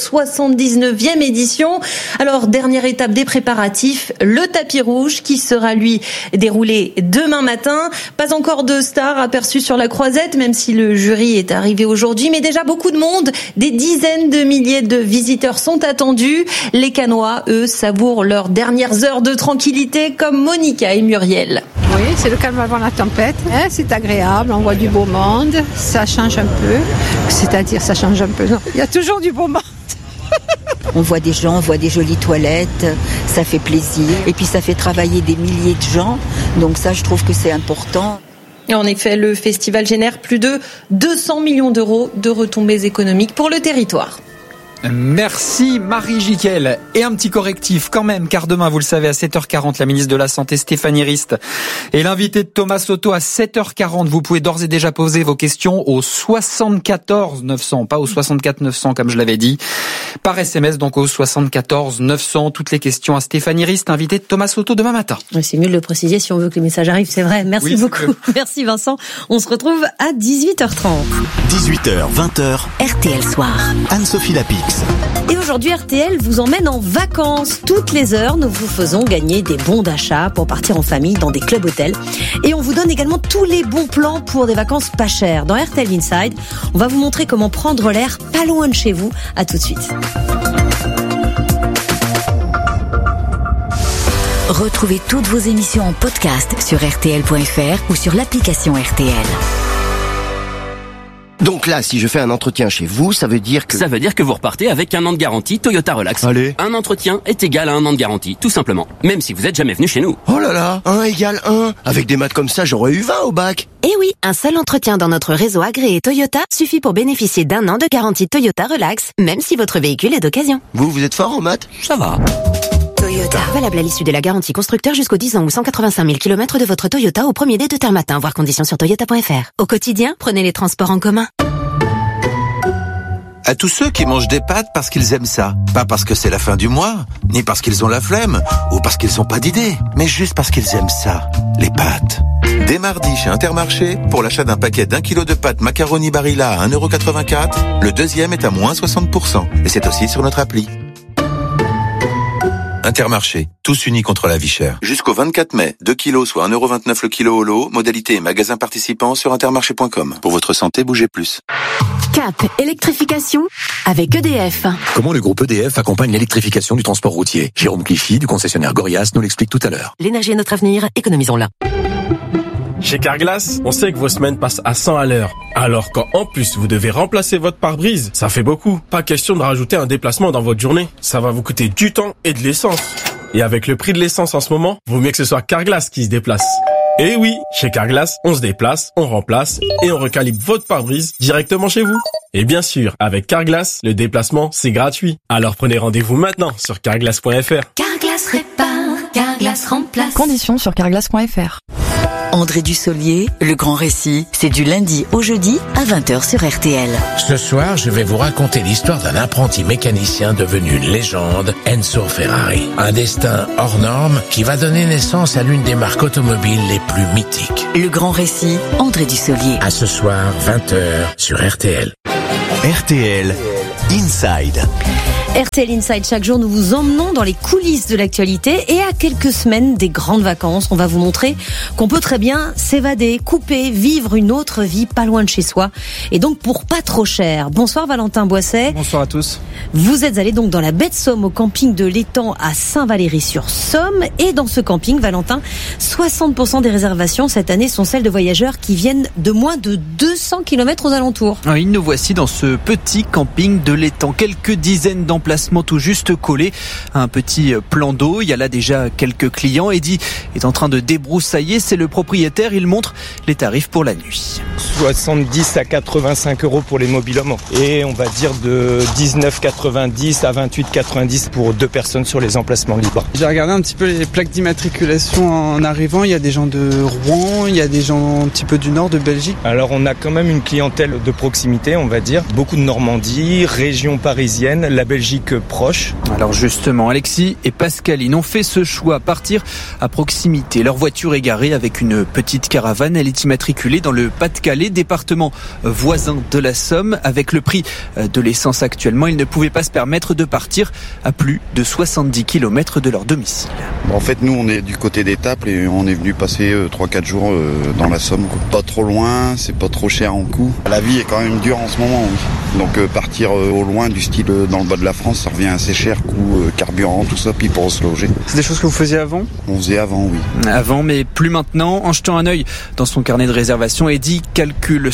79e édition. Alors, dernière étape des préparatifs, le tapis rouge qui sera, lui, déroulé demain matin. Pas encore de stars aperçues sur la croisette, même si le jury est arrivé aujourd'hui. Mais déjà beaucoup de monde, des dizaines de milliers de visiteurs sont attendus. Les Cannois, eux, savourent leurs dernières heures de tranquillité comme Monica et Muriel. Oui, c'est le calme avant la tempête. C'est agréable, on voit du beau monde, ça change un peu. C'est-à-dire, ça change un peu, non. Il y a toujours du beau monde. On voit des gens, on voit des jolies toilettes, ça fait plaisir. Et puis ça fait travailler des milliers de gens, donc ça je trouve que c'est important. En effet, le festival génère plus de 200 millions d'euros de retombées économiques pour le territoire. Merci Marie Jiquel. Et un petit correctif quand même, car demain, vous le savez, à 7h40, la ministre de la Santé Stéphanie Rist est l'invitée de Thomas Soto à 7h40. Vous pouvez d'ores et déjà poser vos questions au 74 900, pas au 64 900 comme je l'avais dit, par SMS, donc au 74 900. Toutes les questions à Stéphanie Rist, invitée de Thomas Soto demain matin. C'est mieux de le préciser si on veut que les messages arrivent, c'est vrai. Merci beaucoup. Merci Vincent. On se retrouve à 18h30. 18h, 20h. RTL Soir. Anne-Sophie Lapix. Et aujourd'hui, RTL vous emmène en vacances. Toutes les heures, nous vous faisons gagner des bons d'achat pour partir en famille dans des clubs hôtels. Et on vous donne également tous les bons plans pour des vacances pas chères. Dans RTL Inside, on va vous montrer comment prendre l'air pas loin de chez vous. À tout de suite. Retrouvez toutes vos émissions en podcast sur RTL.fr ou sur l'application RTL. Donc là, si je fais un entretien chez vous, ça veut dire que... Ça veut dire que vous repartez avec un an de garantie Toyota Relax. Allez. Un entretien est égal à un an de garantie, tout simplement. Même si vous êtes jamais venu chez nous. Oh là là, 1 égale 1. Avec des maths comme ça, j'aurais eu 20 au bac. Eh oui, un seul entretien dans notre réseau agréé Toyota suffit pour bénéficier d'un an de garantie Toyota Relax, même si votre véhicule est d'occasion. Vous êtes fort en maths ? Ça va. Toyota. Valable à l'issue de la garantie constructeur jusqu'aux 10 ans ou 185 000 km de votre Toyota au premier dé de terre matin. Voir conditions sur toyota.fr. Au quotidien, prenez les transports en commun. À tous ceux qui mangent des pâtes parce qu'ils aiment ça. Pas parce que c'est la fin du mois, ni parce qu'ils ont la flemme, ou parce qu'ils n'ont pas d'idée, mais juste parce qu'ils aiment ça, les pâtes. Dès mardi chez Intermarché, pour l'achat d'un paquet d'1 kilo de pâtes macaroni Barilla à 1,84 €, le deuxième est à moins 60%. Et c'est aussi sur notre appli. Intermarché, tous unis contre la vie chère. Jusqu'au 24 mai, 2 kilos soit 1,29 € le kilo au lot, modalité et magasin participant sur intermarché.com. Pour votre santé, bougez plus. Cap électrification avec EDF. Comment le groupe EDF accompagne l'électrification du transport routier? Jérôme Clichy, du concessionnaire Gorias, nous l'explique tout à l'heure. L'énergie est notre avenir, économisons-la. Chez Carglass, on sait que vos semaines passent à 100 à l'heure. Alors quand en plus vous devez remplacer votre pare-brise, ça fait beaucoup. Pas question de rajouter un déplacement dans votre journée. Ça va vous coûter du temps et de l'essence. Et avec le prix de l'essence en ce moment, vaut mieux que ce soit Carglass qui se déplace. Et oui, chez Carglass, on se déplace, on remplace et on recalibre votre pare-brise directement chez vous. Et bien sûr, avec Carglass, le déplacement, c'est gratuit. Alors prenez rendez-vous maintenant sur carglass.fr. Carglass répare, Carglass remplace. Conditions sur carglass.fr. André Dussolier, le grand récit, c'est du lundi au jeudi à 20h sur RTL. Ce soir, je vais vous raconter l'histoire d'un apprenti mécanicien devenu une légende, Enzo Ferrari. Un destin hors norme qui va donner naissance à l'une des marques automobiles les plus mythiques. Le grand récit, André Dussolier. À ce soir, 20h sur RTL. RTL Inside. RTL Inside, chaque jour nous vous emmenons dans les coulisses de l'actualité et à quelques semaines des grandes vacances, on va vous montrer qu'on peut très bien s'évader, couper, vivre une autre vie pas loin de chez soi et donc pour pas trop cher. Bonsoir Valentin Boisset. Bonsoir à tous. Vous êtes allé donc dans la baie de Somme au camping de l'Étang à Saint-Valery-sur-Somme et dans ce camping, Valentin, 60% des réservations cette année sont celles de voyageurs qui viennent de moins de 200 km aux alentours. Oui, nous voici dans ce petit camping de l'Étang, quelques dizaines d'emplacements tout juste collés à un petit plan d'eau. Il y a là déjà quelques clients. Eddy est en train de débroussailler, c'est le propriétaire, il montre les tarifs pour la nuit. 70 à 85 euros pour les mobil-hommes et on va dire de 19,90 à 28,90 pour 2 personnes sur les emplacements libres. J'ai regardé un petit peu les plaques d'immatriculation en arrivant, il y a des gens de Rouen, il y a des gens un petit peu du nord de Belgique. Alors on a quand même une clientèle de proximité, on va dire, beaucoup de Normandie, région parisienne, la Belgique proche. Alors justement, Alexis et Pascaline ont fait ce choix, partir à proximité. Leur voiture est garée avec une petite caravane, elle est immatriculée dans le Pas-de-Calais, département voisin de la Somme. Avec le prix de l'essence actuellement, ils ne pouvaient pas se permettre de partir à plus de 70 km de leur domicile. En fait, nous, on est du côté d'Étaples et on est venu passer 3-4 jours dans la Somme. Pas trop loin, c'est pas trop cher en coût. La vie est quand même dure en ce moment, oui. Donc partir au loin du style dans le bas de la France, ça revient assez cher, coût carburant, tout ça, puis pour se loger. C'est des choses que vous faisiez avant ? On faisait avant, oui. Avant, mais plus maintenant. En jetant un œil dans son carnet de réservation, Eddy calcule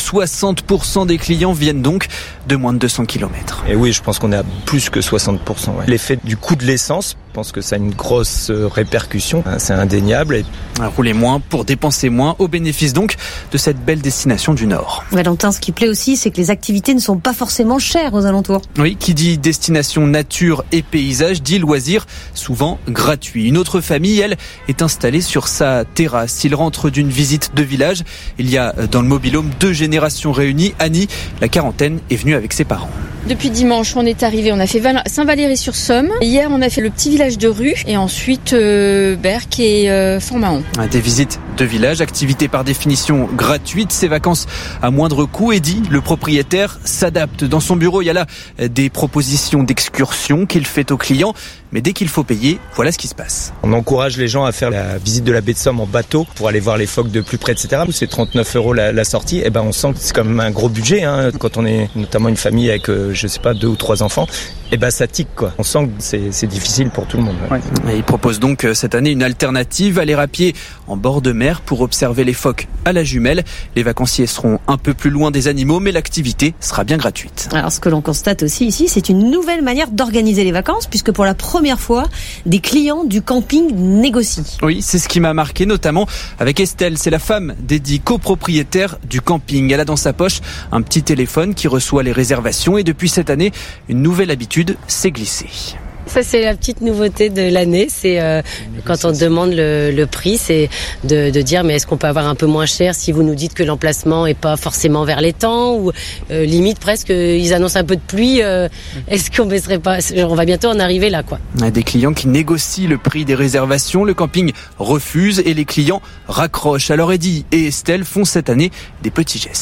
60% des clients viennent donc de moins de 200 km. Et oui, je pense qu'on est à plus que 60%. Ouais. L'effet du coût de l'essence, je pense que ça a une grosse répercussion, c'est indéniable. Et... rouler moins pour dépenser moins, au bénéfice donc de cette belle destination du Nord. Valentin, ce qui plaît aussi, c'est que les activités ne sont pas forcément chères aux alentours. Oui, qui dit destination nature et paysage, dit loisirs, souvent gratuits. Une autre famille, elle, est installée sur sa terrasse. Il rentre d'une visite de village. Il y a dans le mobil-home 2 générations réunies. Annie, la quarantaine, est venue avec ses parents. Depuis dimanche, on est arrivé, on a fait Saint-Valery-sur-Somme. Hier, on a fait le petit village de Rue et ensuite Berck et Fort-Mahon. Des visites de village, activité par définition gratuite, ces vacances à moindre coût. Eddy, le propriétaire, s'adapte. Dans son bureau, il y a là des propositions d'excursion qu'il fait aux clients. Mais dès qu'il faut payer, voilà ce qui se passe. On encourage les gens à faire la visite de la baie de Somme en bateau pour aller voir les phoques de plus près, etc. C'est 39 € la sortie. Et ben on sent que c'est quand même un gros budget quand on est notamment une famille avec 2 ou 3 enfants. Et ben ça tique quoi. On sent que c'est difficile pour tout le monde. Ouais. Et il propose donc cette année une alternative, aller à pied en bord de mer pour observer les phoques à la jumelle. Les vacanciers seront un peu plus loin des animaux, mais l'activité sera bien gratuite. Alors ce que l'on constate aussi ici, c'est une nouvelle manière d'organiser les vacances, puisque pour la première fois, des clients du camping négocient. Oui, c'est ce qui m'a marqué, notamment avec Estelle. C'est la femme d'Eddy, copropriétaire du camping. Elle a dans sa poche un petit téléphone qui reçoit les réservations et depuis cette année, une nouvelle habitude s'est glissée. Ça, c'est la petite nouveauté de l'année. C'est quand on demande le prix, c'est de dire mais est-ce qu'on peut avoir un peu moins cher si vous nous dites que l'emplacement est pas forcément vers l'étang ou limite presque ils annoncent un peu de pluie. Est-ce qu'on baisserait pas? On va bientôt en arriver là, quoi. Des clients qui négocient le prix des réservations. Le camping refuse et les clients raccrochent. Alors Eddy et Estelle font cette année des petits gestes.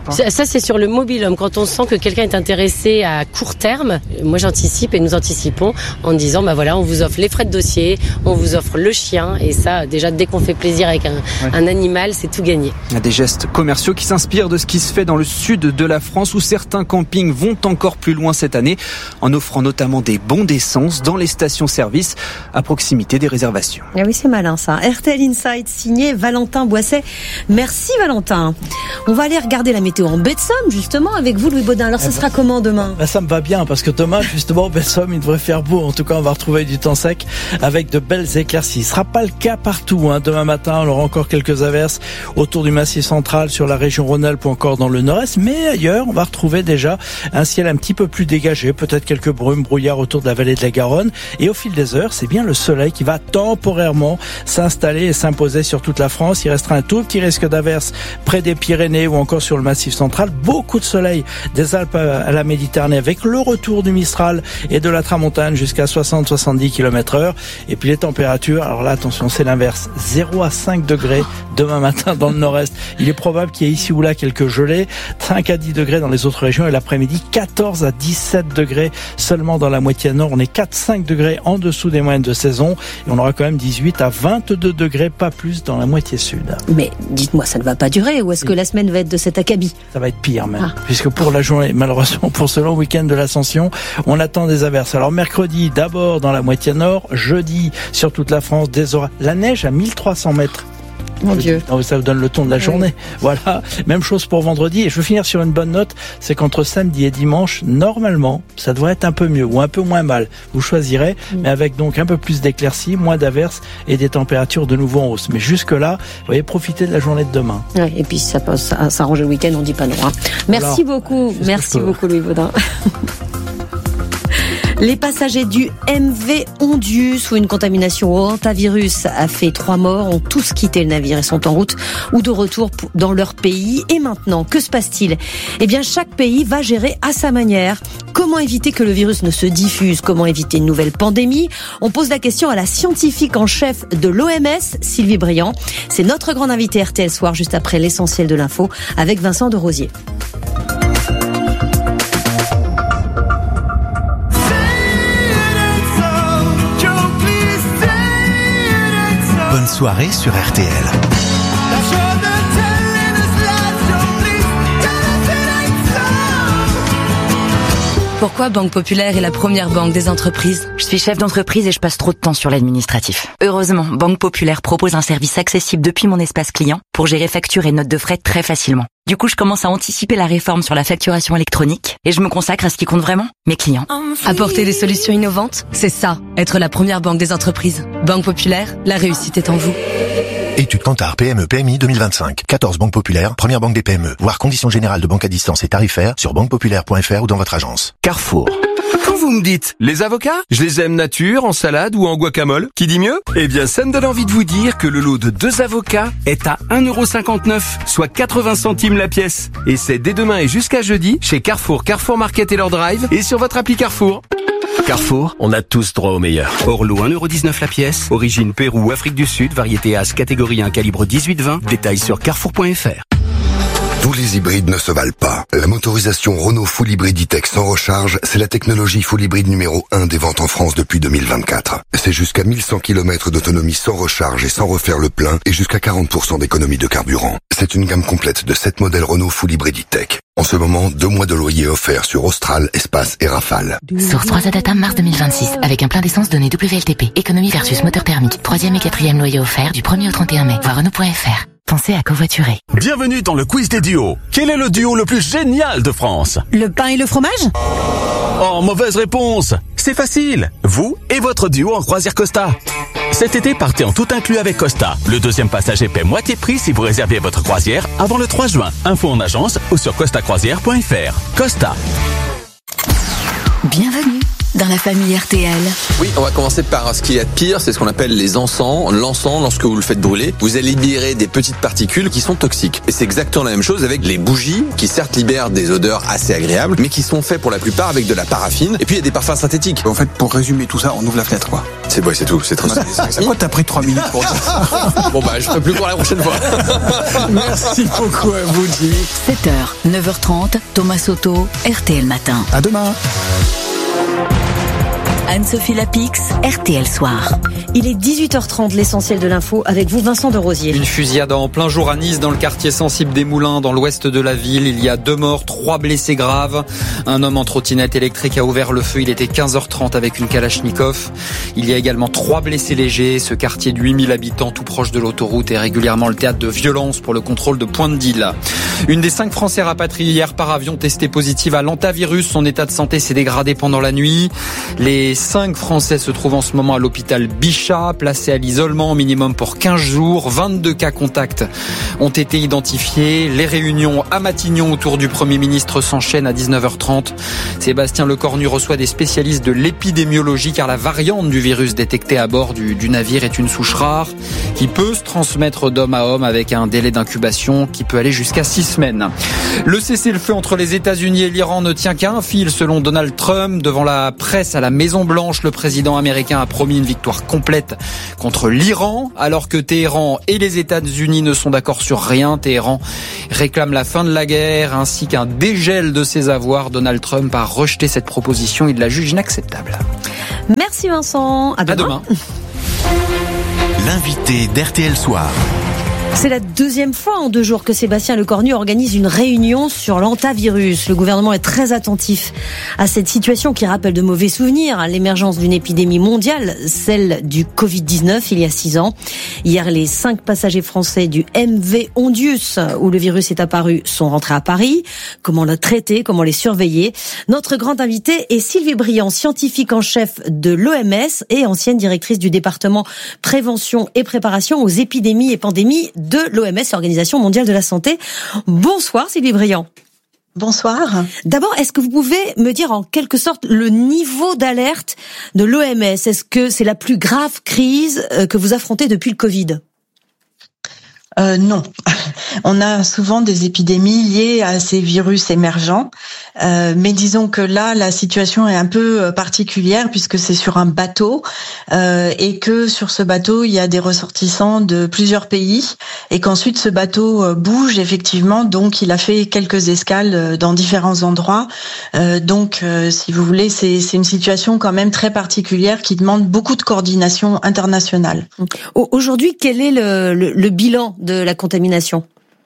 Ça, c'est sur le mobil-home. Quand on sent que quelqu'un est intéressé à court terme, moi j'anticipe et nous anticipons en disant, voilà, on vous offre les frais de dossier, on vous offre le chien, et ça, déjà, dès qu'on fait plaisir avec un animal, c'est tout gagné. Il y a des gestes commerciaux qui s'inspirent de ce qui se fait dans le sud de la France, où certains campings vont encore plus loin cette année, en offrant notamment des bons d'essence dans les stations-service à proximité des réservations. Ah oui, c'est malin ça. RTL Insight, signé Valentin Boisset. Merci Valentin. On va aller regarder la météo en baie de Somme, justement, avec vous Louis Baudin. Alors ça sera comment demain ? Ça me va bien, parce que demain, justement, baie de Somme, il devrait faire beau. En tout cas, on va retrouver du temps sec avec de belles éclaircies. Ce sera pas le cas partout. Demain matin, on aura encore quelques averses autour du Massif central, sur la région Rhône-Alpes ou encore dans le nord-est. Mais ailleurs, on va retrouver déjà un ciel un petit peu plus dégagé. Peut-être quelques brumes, brouillards autour de la vallée de la Garonne. Et au fil des heures, c'est bien le soleil qui va temporairement s'installer et s'imposer sur toute la France. Il restera un tout petit risque d'averse près des Pyrénées ou encore sur le Massif central. Beaucoup de soleil des Alpes à la Méditerranée, avec le retour du Mistral et de la Tramontane jusqu'à 60-70 km/h. Et puis les températures, alors là attention, c'est l'inverse, 0 à 5 degrés demain matin dans le nord-est. Il est probable qu'il y ait ici ou là quelques gelées, 5 à 10 degrés dans les autres régions, et l'après-midi 14 à 17 degrés seulement dans la moitié nord. On est 4-5 degrés en dessous des moyennes de saison, et on aura quand même 18 à 22 degrés, pas plus dans la moitié sud. Mais dites-moi, ça ne va pas durer, ou est-ce que la semaine va être de cet acabit ? Ça va être pire même, puisque pour la journée, malheureusement pour ce long week-end de l'Ascension, on attend des averses. Alors mercredi, d'abord dans la moitié nord, jeudi sur toute la France, des orages. La neige à 1300 mètres. Mon Dieu. Ça vous donne le ton de la journée. Voilà. Même chose pour vendredi. Et je veux finir sur une bonne note. C'est qu'entre samedi et dimanche, normalement, ça devrait être un peu mieux ou un peu moins mal. Vous choisirez, mais avec donc un peu plus d'éclaircies, moins d'averses et des températures de nouveau en hausse. Mais jusque-là, vous voyez, profitez de la journée de demain. Ouais, et puis ça passe à s'arranger le week-end, on dit pas non. Merci beaucoup. Merci beaucoup, Louis Baudin. Les passagers du MV Ondius, où une contamination au hantavirus a fait 3 morts, ont tous quitté le navire et sont en route ou de retour dans leur pays. Et maintenant, que se passe-t-il ? Eh bien, chaque pays va gérer à sa manière. Comment éviter que le virus ne se diffuse ? Comment éviter une nouvelle pandémie ? On pose la question à la scientifique en chef de l'OMS, Sylvie Briand. C'est notre grande invitée RTL Soir, juste après l'essentiel de l'info, avec Vincent de Rosier. Bonne soirée sur RTL. Pourquoi Banque Populaire est la première banque des entreprises ? Je suis chef d'entreprise et je passe trop de temps sur l'administratif. Heureusement, Banque Populaire propose un service accessible depuis mon espace client pour gérer factures et notes de frais très facilement. Du coup, je commence à anticiper la réforme sur la facturation électronique et je me consacre à ce qui compte vraiment, mes clients. Apporter des solutions innovantes, c'est ça, être la première banque des entreprises. Banque Populaire, la réussite est en vous. Étude Kantar PME PMI 2025. 14 banques populaires, première banque des PME. Voir conditions générales de banque à distance et tarifaires sur banquepopulaire.fr ou dans votre agence. Carrefour. Quand vous me dites, les avocats, je les aime nature, en salade ou en guacamole, qui dit mieux ? Eh bien, ça me donne envie de vous dire que le lot de 2 avocats est à 1,59€, soit 80 centimes la pièce. Et c'est dès demain et jusqu'à jeudi, chez Carrefour, Carrefour Market et leur drive, et sur votre appli Carrefour. Carrefour, on a tous droit au meilleur. Orlo 1,19€ la pièce, origine Pérou, Afrique du Sud, variété As, catégorie 1, calibre 18-20, détails sur carrefour.fr. Tous les hybrides ne se valent pas. La motorisation Renault Full Hybrid E-Tech sans recharge, c'est la technologie full hybride numéro 1 des ventes en France depuis 2024. C'est jusqu'à 1100 km d'autonomie sans recharge et sans refaire le plein et jusqu'à 40% d'économie de carburant. C'est une gamme complète de 7 modèles Renault Full Hybrid E-Tech. En ce moment, 2 mois de loyer offerts sur Austral, Espace et Rafale. Source 3 Data mars 2026, avec un plein d'essence donné WLTP. Économie versus moteur thermique. 3e et 4e loyer offert du 1er au 31 mai. Voir Renault.fr. Pensez à covoiturer. Bienvenue dans le quiz des duos. Quel est le duo le plus génial de France ? Le pain et le fromage ? Oh, mauvaise réponse. C'est facile. Vous et votre duo en croisière Costa. Cet été, partez en tout inclus avec Costa. Le 2e passager paie moitié prix si vous réservez votre croisière avant le 3 juin. Info en agence ou sur costacroisière.fr. Costa. Bienvenue dans la famille RTL. Oui, on va commencer par ce qu'il y a de pire, c'est ce qu'on appelle les encens. L'encens, lorsque vous le faites brûler, vous allez libérer des petites particules qui sont toxiques. Et c'est exactement la même chose avec les bougies, qui certes libèrent des odeurs assez agréables, mais qui sont faits pour la plupart avec de la paraffine. Et puis il y a des parfums synthétiques. En fait, pour résumer tout ça, on ouvre la fenêtre, quoi. C'est tout, c'est trop simple. Pourquoi t'as pris 3 minutes pour dire ça? Bon je ferai plus pour la prochaine fois. Merci beaucoup à vous, Jimmy. 7h, 9h30, Thomas Soto, RTL Matin. À demain. Anne-Sophie Lapix, RTL Soir. Il est 18h30, l'essentiel de l'info, avec vous Vincent de Rosier. Une fusillade en plein jour à Nice, dans le quartier sensible des Moulins, dans l'ouest de la ville. Il y a 2 morts, 3 blessés graves. Un homme en trottinette électrique a ouvert le feu. Il était 15h30 avec une Kalachnikov. Il y a également 3 blessés légers. Ce quartier de 8000 habitants, tout proche de l'autoroute, est régulièrement le théâtre de violences pour le contrôle de points de deal. Une des 5 Français rapatriés hier par avion testé positive à l'antavirus. Son état de santé s'est dégradé pendant la nuit. Les 5 Français se trouvent en ce moment à l'hôpital Bichat, placés à l'isolement au minimum pour 15 jours. 22 cas contacts ont été identifiés. Les réunions à Matignon autour du Premier ministre s'enchaînent à 19h30. Sébastien Lecornu reçoit des spécialistes de l'épidémiologie car la variante du virus détectée à bord du navire est une souche rare qui peut se transmettre d'homme à homme avec un délai d'incubation qui peut aller jusqu'à 6 semaines. Le cessez-le-feu entre les États-Unis et l'Iran ne tient qu'à un fil selon Donald Trump. Devant la presse à la Maison-Blanche, le président américain a promis une victoire complète contre l'Iran, alors que Téhéran et les États-Unis ne sont d'accord sur rien. Téhéran réclame la fin de la guerre ainsi qu'un dégel de ses avoirs. Donald Trump a rejeté cette proposition. Il la juge inacceptable. Merci Vincent. À demain. L'invité d'RTL Soir. C'est la 2e fois en 2 jours que Sébastien Lecornu organise une réunion sur l'antavirus. Le gouvernement est très attentif à cette situation qui rappelle de mauvais souvenirs, l'émergence d'une épidémie mondiale, celle du Covid-19 il y a 6 ans. Hier, les 5 passagers français du MV Ondius, où le virus est apparu, sont rentrés à Paris. Comment le traiter, comment les surveiller? Notre grande invitée est Sylvie Briand, scientifique en chef de l'OMS et ancienne directrice du département prévention et préparation aux épidémies et pandémies de l'OMS, l'Organisation mondiale de la santé. Bonsoir Sylvie Briand. Bonsoir. D'abord, est-ce que vous pouvez me dire en quelque sorte le niveau d'alerte de l'OMS? Est-ce que c'est la plus grave crise que vous affrontez depuis le Covid? Non. On a souvent des épidémies liées à ces virus émergents. Mais disons que là, la situation est un peu particulière puisque c'est sur un bateau et que sur ce bateau, il y a des ressortissants de plusieurs pays et qu'ensuite ce bateau bouge effectivement. Donc, il a fait quelques escales dans différents endroits. Donc, si vous voulez, c'est une situation quand même très particulière qui demande beaucoup de coordination internationale. Aujourd'hui, quel est le bilan de la contamination?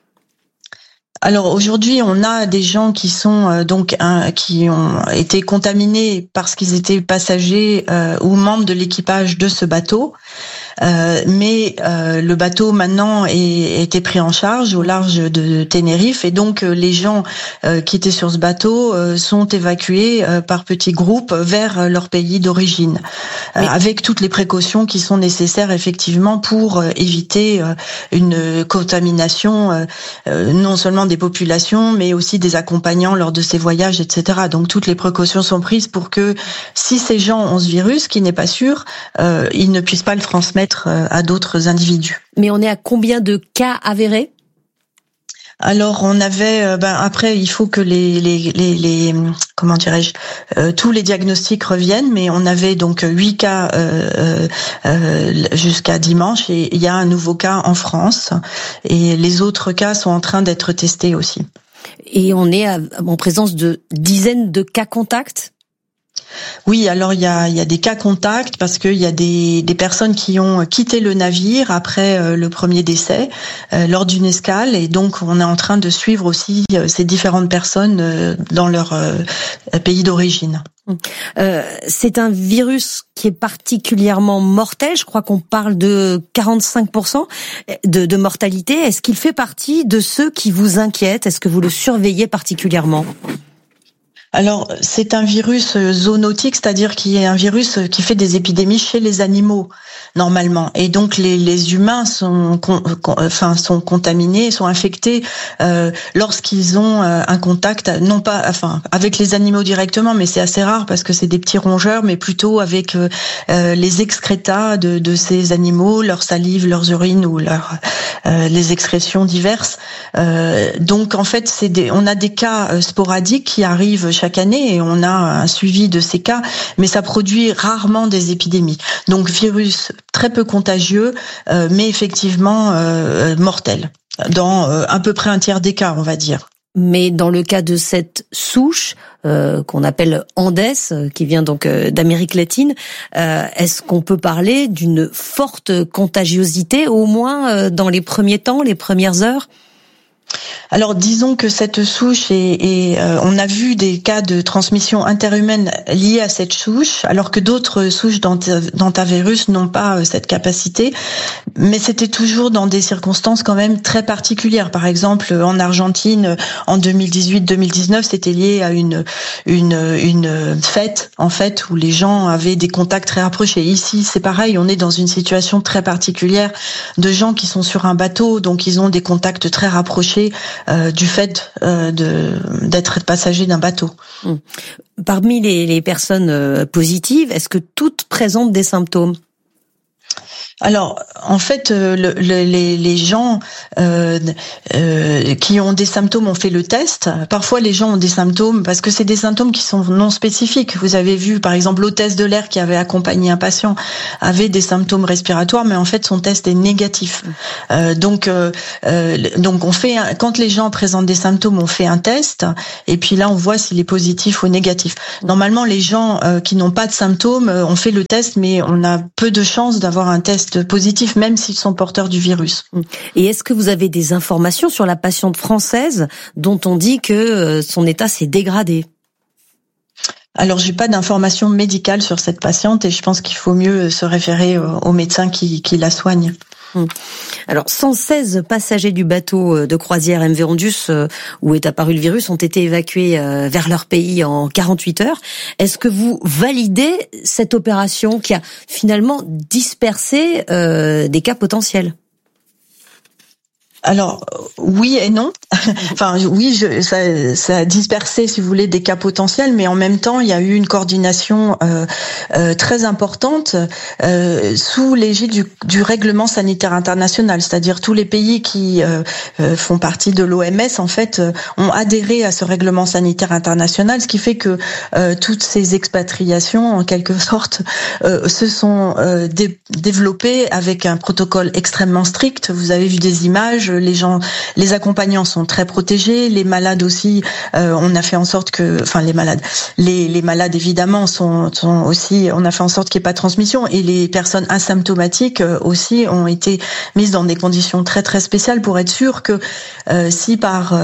Alors aujourd'hui, on a des gens qui sont qui ont été contaminés parce qu'ils étaient passagers ou membres de l'équipage de ce bateau. Mais le bateau maintenant été pris en charge au large de Tenerife et donc les gens qui étaient sur ce bateau sont évacués par petits groupes vers leur pays d'origine, avec toutes les précautions qui sont nécessaires effectivement pour éviter une contamination non seulement des populations mais aussi des accompagnants lors de ces voyages, etc. Donc toutes les précautions sont prises pour que si ces gens ont ce virus, qui n'est pas sûr, ils ne puissent pas le transmettre à d'autres individus. Mais on est à combien de cas avérés? Alors on avait après il faut que les comment dirais-je tous les diagnostics reviennent, mais on avait donc 8 cas jusqu'à dimanche et il y a un nouveau cas en France et les autres cas sont en train d'être testés aussi. Et on est en présence de dizaines de cas contacts? Oui, alors il y a des cas contacts parce qu'il y a des personnes qui ont quitté le navire après le premier décès lors d'une escale et donc on est en train de suivre aussi ces différentes personnes dans leur pays d'origine. C'est un virus qui est particulièrement mortel. Je crois qu'on parle de 45% de mortalité. Est-ce qu'il fait partie de ceux qui vous inquiètent? Est-ce que vous le surveillez particulièrement? Alors, c'est un virus zoonotique, c'est-à-dire qu'il y a un virus qui fait des épidémies chez les animaux, normalement. Et donc, les humains sont contaminés, sont infectés lorsqu'ils ont un contact, non pas, avec les animaux directement, mais c'est assez rare parce que c'est des petits rongeurs, mais plutôt avec les excrétas de ces animaux, leur salive, leurs urines ou les excrétions diverses. Donc, en fait, on a des cas sporadiques qui arrivent chaque année et on a un suivi de ces cas, mais ça produit rarement des épidémies. Donc virus très peu contagieux, mais effectivement mortel, dans à peu près un tiers des cas, on va dire. Mais dans le cas de cette souche qu'on appelle Andes, qui vient donc d'Amérique latine, est-ce qu'on peut parler d'une forte contagiosité, au moins dans les premiers temps, les premières heures ? Alors disons que cette souche on a vu des cas de transmission interhumaine liés à cette souche, alors que d'autres souches d'hantavirus n'ont pas cette capacité, mais c'était toujours dans des circonstances quand même très particulières. Par exemple, en Argentine, en 2018-2019, c'était lié à une fête, en fait, où les gens avaient des contacts très rapprochés. Ici, c'est pareil, on est dans une situation très particulière de gens qui sont sur un bateau, donc ils ont des contacts très rapprochés du fait d'être passager d'un bateau. Parmi les personnes positives, est-ce que toutes présentent des symptômes ? Alors, en fait, les gens qui ont des symptômes ont fait le test. Parfois, les gens ont des symptômes parce que c'est des symptômes qui sont non spécifiques. Vous avez vu, par exemple, l'hôtesse de l'air qui avait accompagné un patient avait des symptômes respiratoires, mais en fait, son test est négatif. Donc, on fait quand les gens présentent des symptômes, on fait un test, et puis là, on voit s'il est positif ou négatif. Normalement, les gens qui n'ont pas de symptômes, on fait le test, mais on a peu de chances d'avoir un test positif, même s'ils sont porteurs du virus. Et est-ce que vous avez des informations sur la patiente française dont on dit que son état s'est dégradé ? Alors, j'ai pas d'informations médicales sur cette patiente et je pense qu'il faut mieux se référer aux médecins qui la soignent. Alors, 116 passagers du bateau de croisière MV Ondius où est apparu le virus ont été évacués vers leur pays en 48 heures. Est-ce que vous validez cette opération qui a finalement dispersé des cas potentiels ? Alors oui et non. Enfin oui, ça a dispersé, si vous voulez, des cas potentiels, mais en même temps, il y a eu une coordination très importante sous l'égide du règlement sanitaire international, c'est-à-dire tous les pays qui font partie de l'OMS en fait ont adhéré à ce règlement sanitaire international, ce qui fait que toutes ces expatriations en quelque sorte se sont développées avec un protocole extrêmement strict. Vous avez vu des images. Les accompagnants sont très protégés, les malades aussi. On a fait en sorte que, les malades évidemment sont aussi. On a fait en sorte qu'il n'y ait pas de transmission, et les personnes asymptomatiques aussi ont été mises dans des conditions très très spéciales pour être sûr que s'il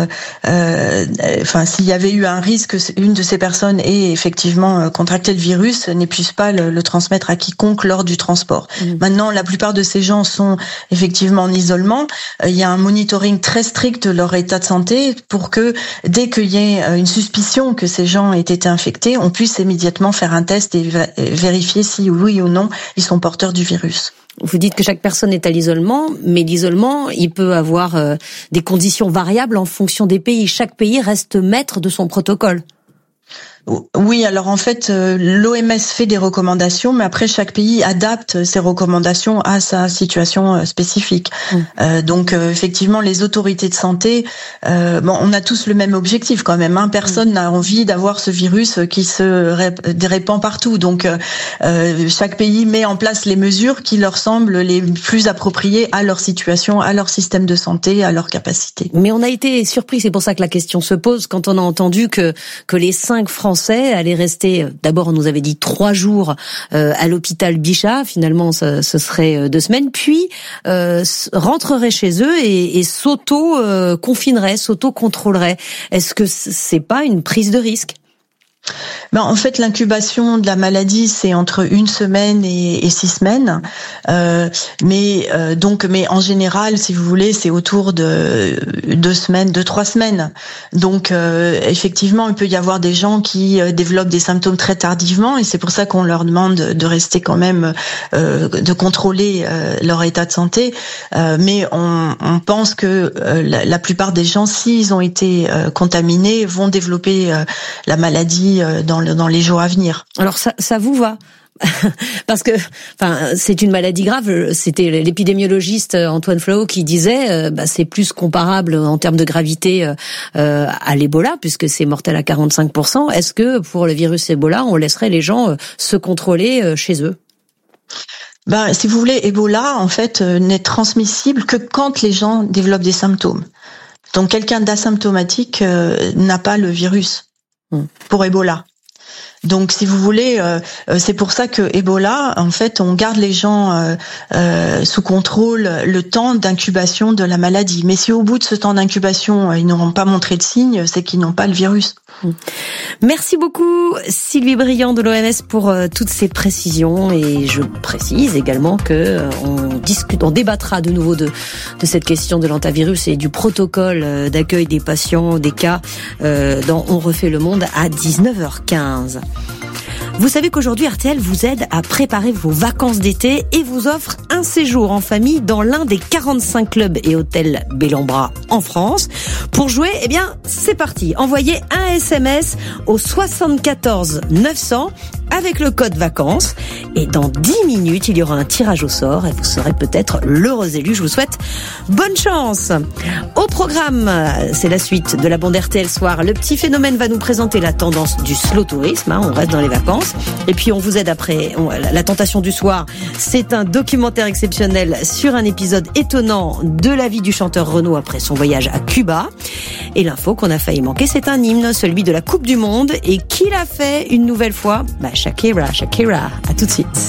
y avait eu un risque, une de ces personnes ait effectivement contracté le virus, ne puisse pas le transmettre à quiconque lors du transport. Maintenant, la plupart de ces gens sont effectivement en isolement. Il y a un monitoring très strict de leur état de santé pour que dès qu'il y ait une suspicion que ces gens aient été infectés, on puisse immédiatement faire un test et vérifier si oui ou non ils sont porteurs du virus. Vous dites que chaque personne est à l'isolement, mais l'isolement, il peut avoir des conditions variables en fonction des pays. Chaque pays reste maître de son protocole. Oui, alors en fait, l'OMS fait des recommandations, mais après chaque pays adapte ses recommandations à sa situation spécifique. Donc effectivement, les autorités de santé, on a tous le même objectif quand même. Personne n'a envie d'avoir ce virus qui se répand partout. Donc chaque pays met en place les mesures qui leur semblent les plus appropriées à leur situation, à leur système de santé, à leur capacité. Mais on a été surpris, c'est pour ça que la question se pose, quand on a entendu que les 5 Français allaient rester, d'abord on nous avait dit 3 jours à l'hôpital Bichat, finalement ce serait 2 semaines, puis rentreraient chez eux et s'auto-confineraient, s'auto-contrôleraient. Est-ce que c'est pas une prise de risque ? En fait, l'incubation de la maladie, c'est entre 1 semaine et 6 semaines. Mais en général, si vous voulez, c'est autour de 2-3 semaines. Donc, effectivement, il peut y avoir des gens qui développent des symptômes très tardivement, et c'est pour ça qu'on leur demande de rester quand même, de contrôler leur état de santé. Mais on pense que la plupart des gens, s'ils ont été contaminés, vont développer la maladie dans les jours à venir. Alors ça vous va? Parce que, c'est une maladie grave. C'était l'épidémiologiste Antoine Flau qui disait, c'est plus comparable en termes de gravité à l'Ebola, puisque c'est mortel à 45%. Est-ce que pour le virus Ebola, on laisserait les gens se contrôler chez eux? Si vous voulez, Ebola, en fait, n'est transmissible que quand les gens développent des symptômes. Donc, quelqu'un d'asymptomatique n'a pas le virus pour Ebola. Donc, si vous voulez, c'est pour ça que Ebola, en fait, on garde les gens sous contrôle le temps d'incubation de la maladie. Mais si au bout de ce temps d'incubation, ils n'auront pas montré de signes, c'est qu'ils n'ont pas le virus. Merci beaucoup, Sylvie Briand de l'OMS, pour toutes ces précisions. Et je précise également que on débattra de nouveau de cette question de l'hantavirus et du protocole d'accueil des patients, des cas, dans On refait le monde à 19h15. Vous savez qu'aujourd'hui, RTL vous aide à préparer vos vacances d'été et vous offre un séjour en famille dans l'un des 45 clubs et hôtels Bellambra en France. Pour jouer, c'est parti. Envoyez un SMS au 74 900 avec le code vacances. Et dans 10 minutes, il y aura un tirage au sort et vous serez peut-être l'heureux élu. Je vous souhaite bonne chance. Au programme, c'est la suite de la bande RTL Soir. Le petit phénomène va nous présenter la tendance du slow tourisme. On reste dans les vacances. Et puis on vous aide après. La tentation du soir, c'est un documentaire exceptionnel sur un épisode étonnant de la vie du chanteur Renaud après son voyage à Cuba. Et l'info qu'on a failli manquer, c'est un hymne, celui de la Coupe du Monde. Et qui l'a fait une nouvelle fois? Shakira. À tout de suite.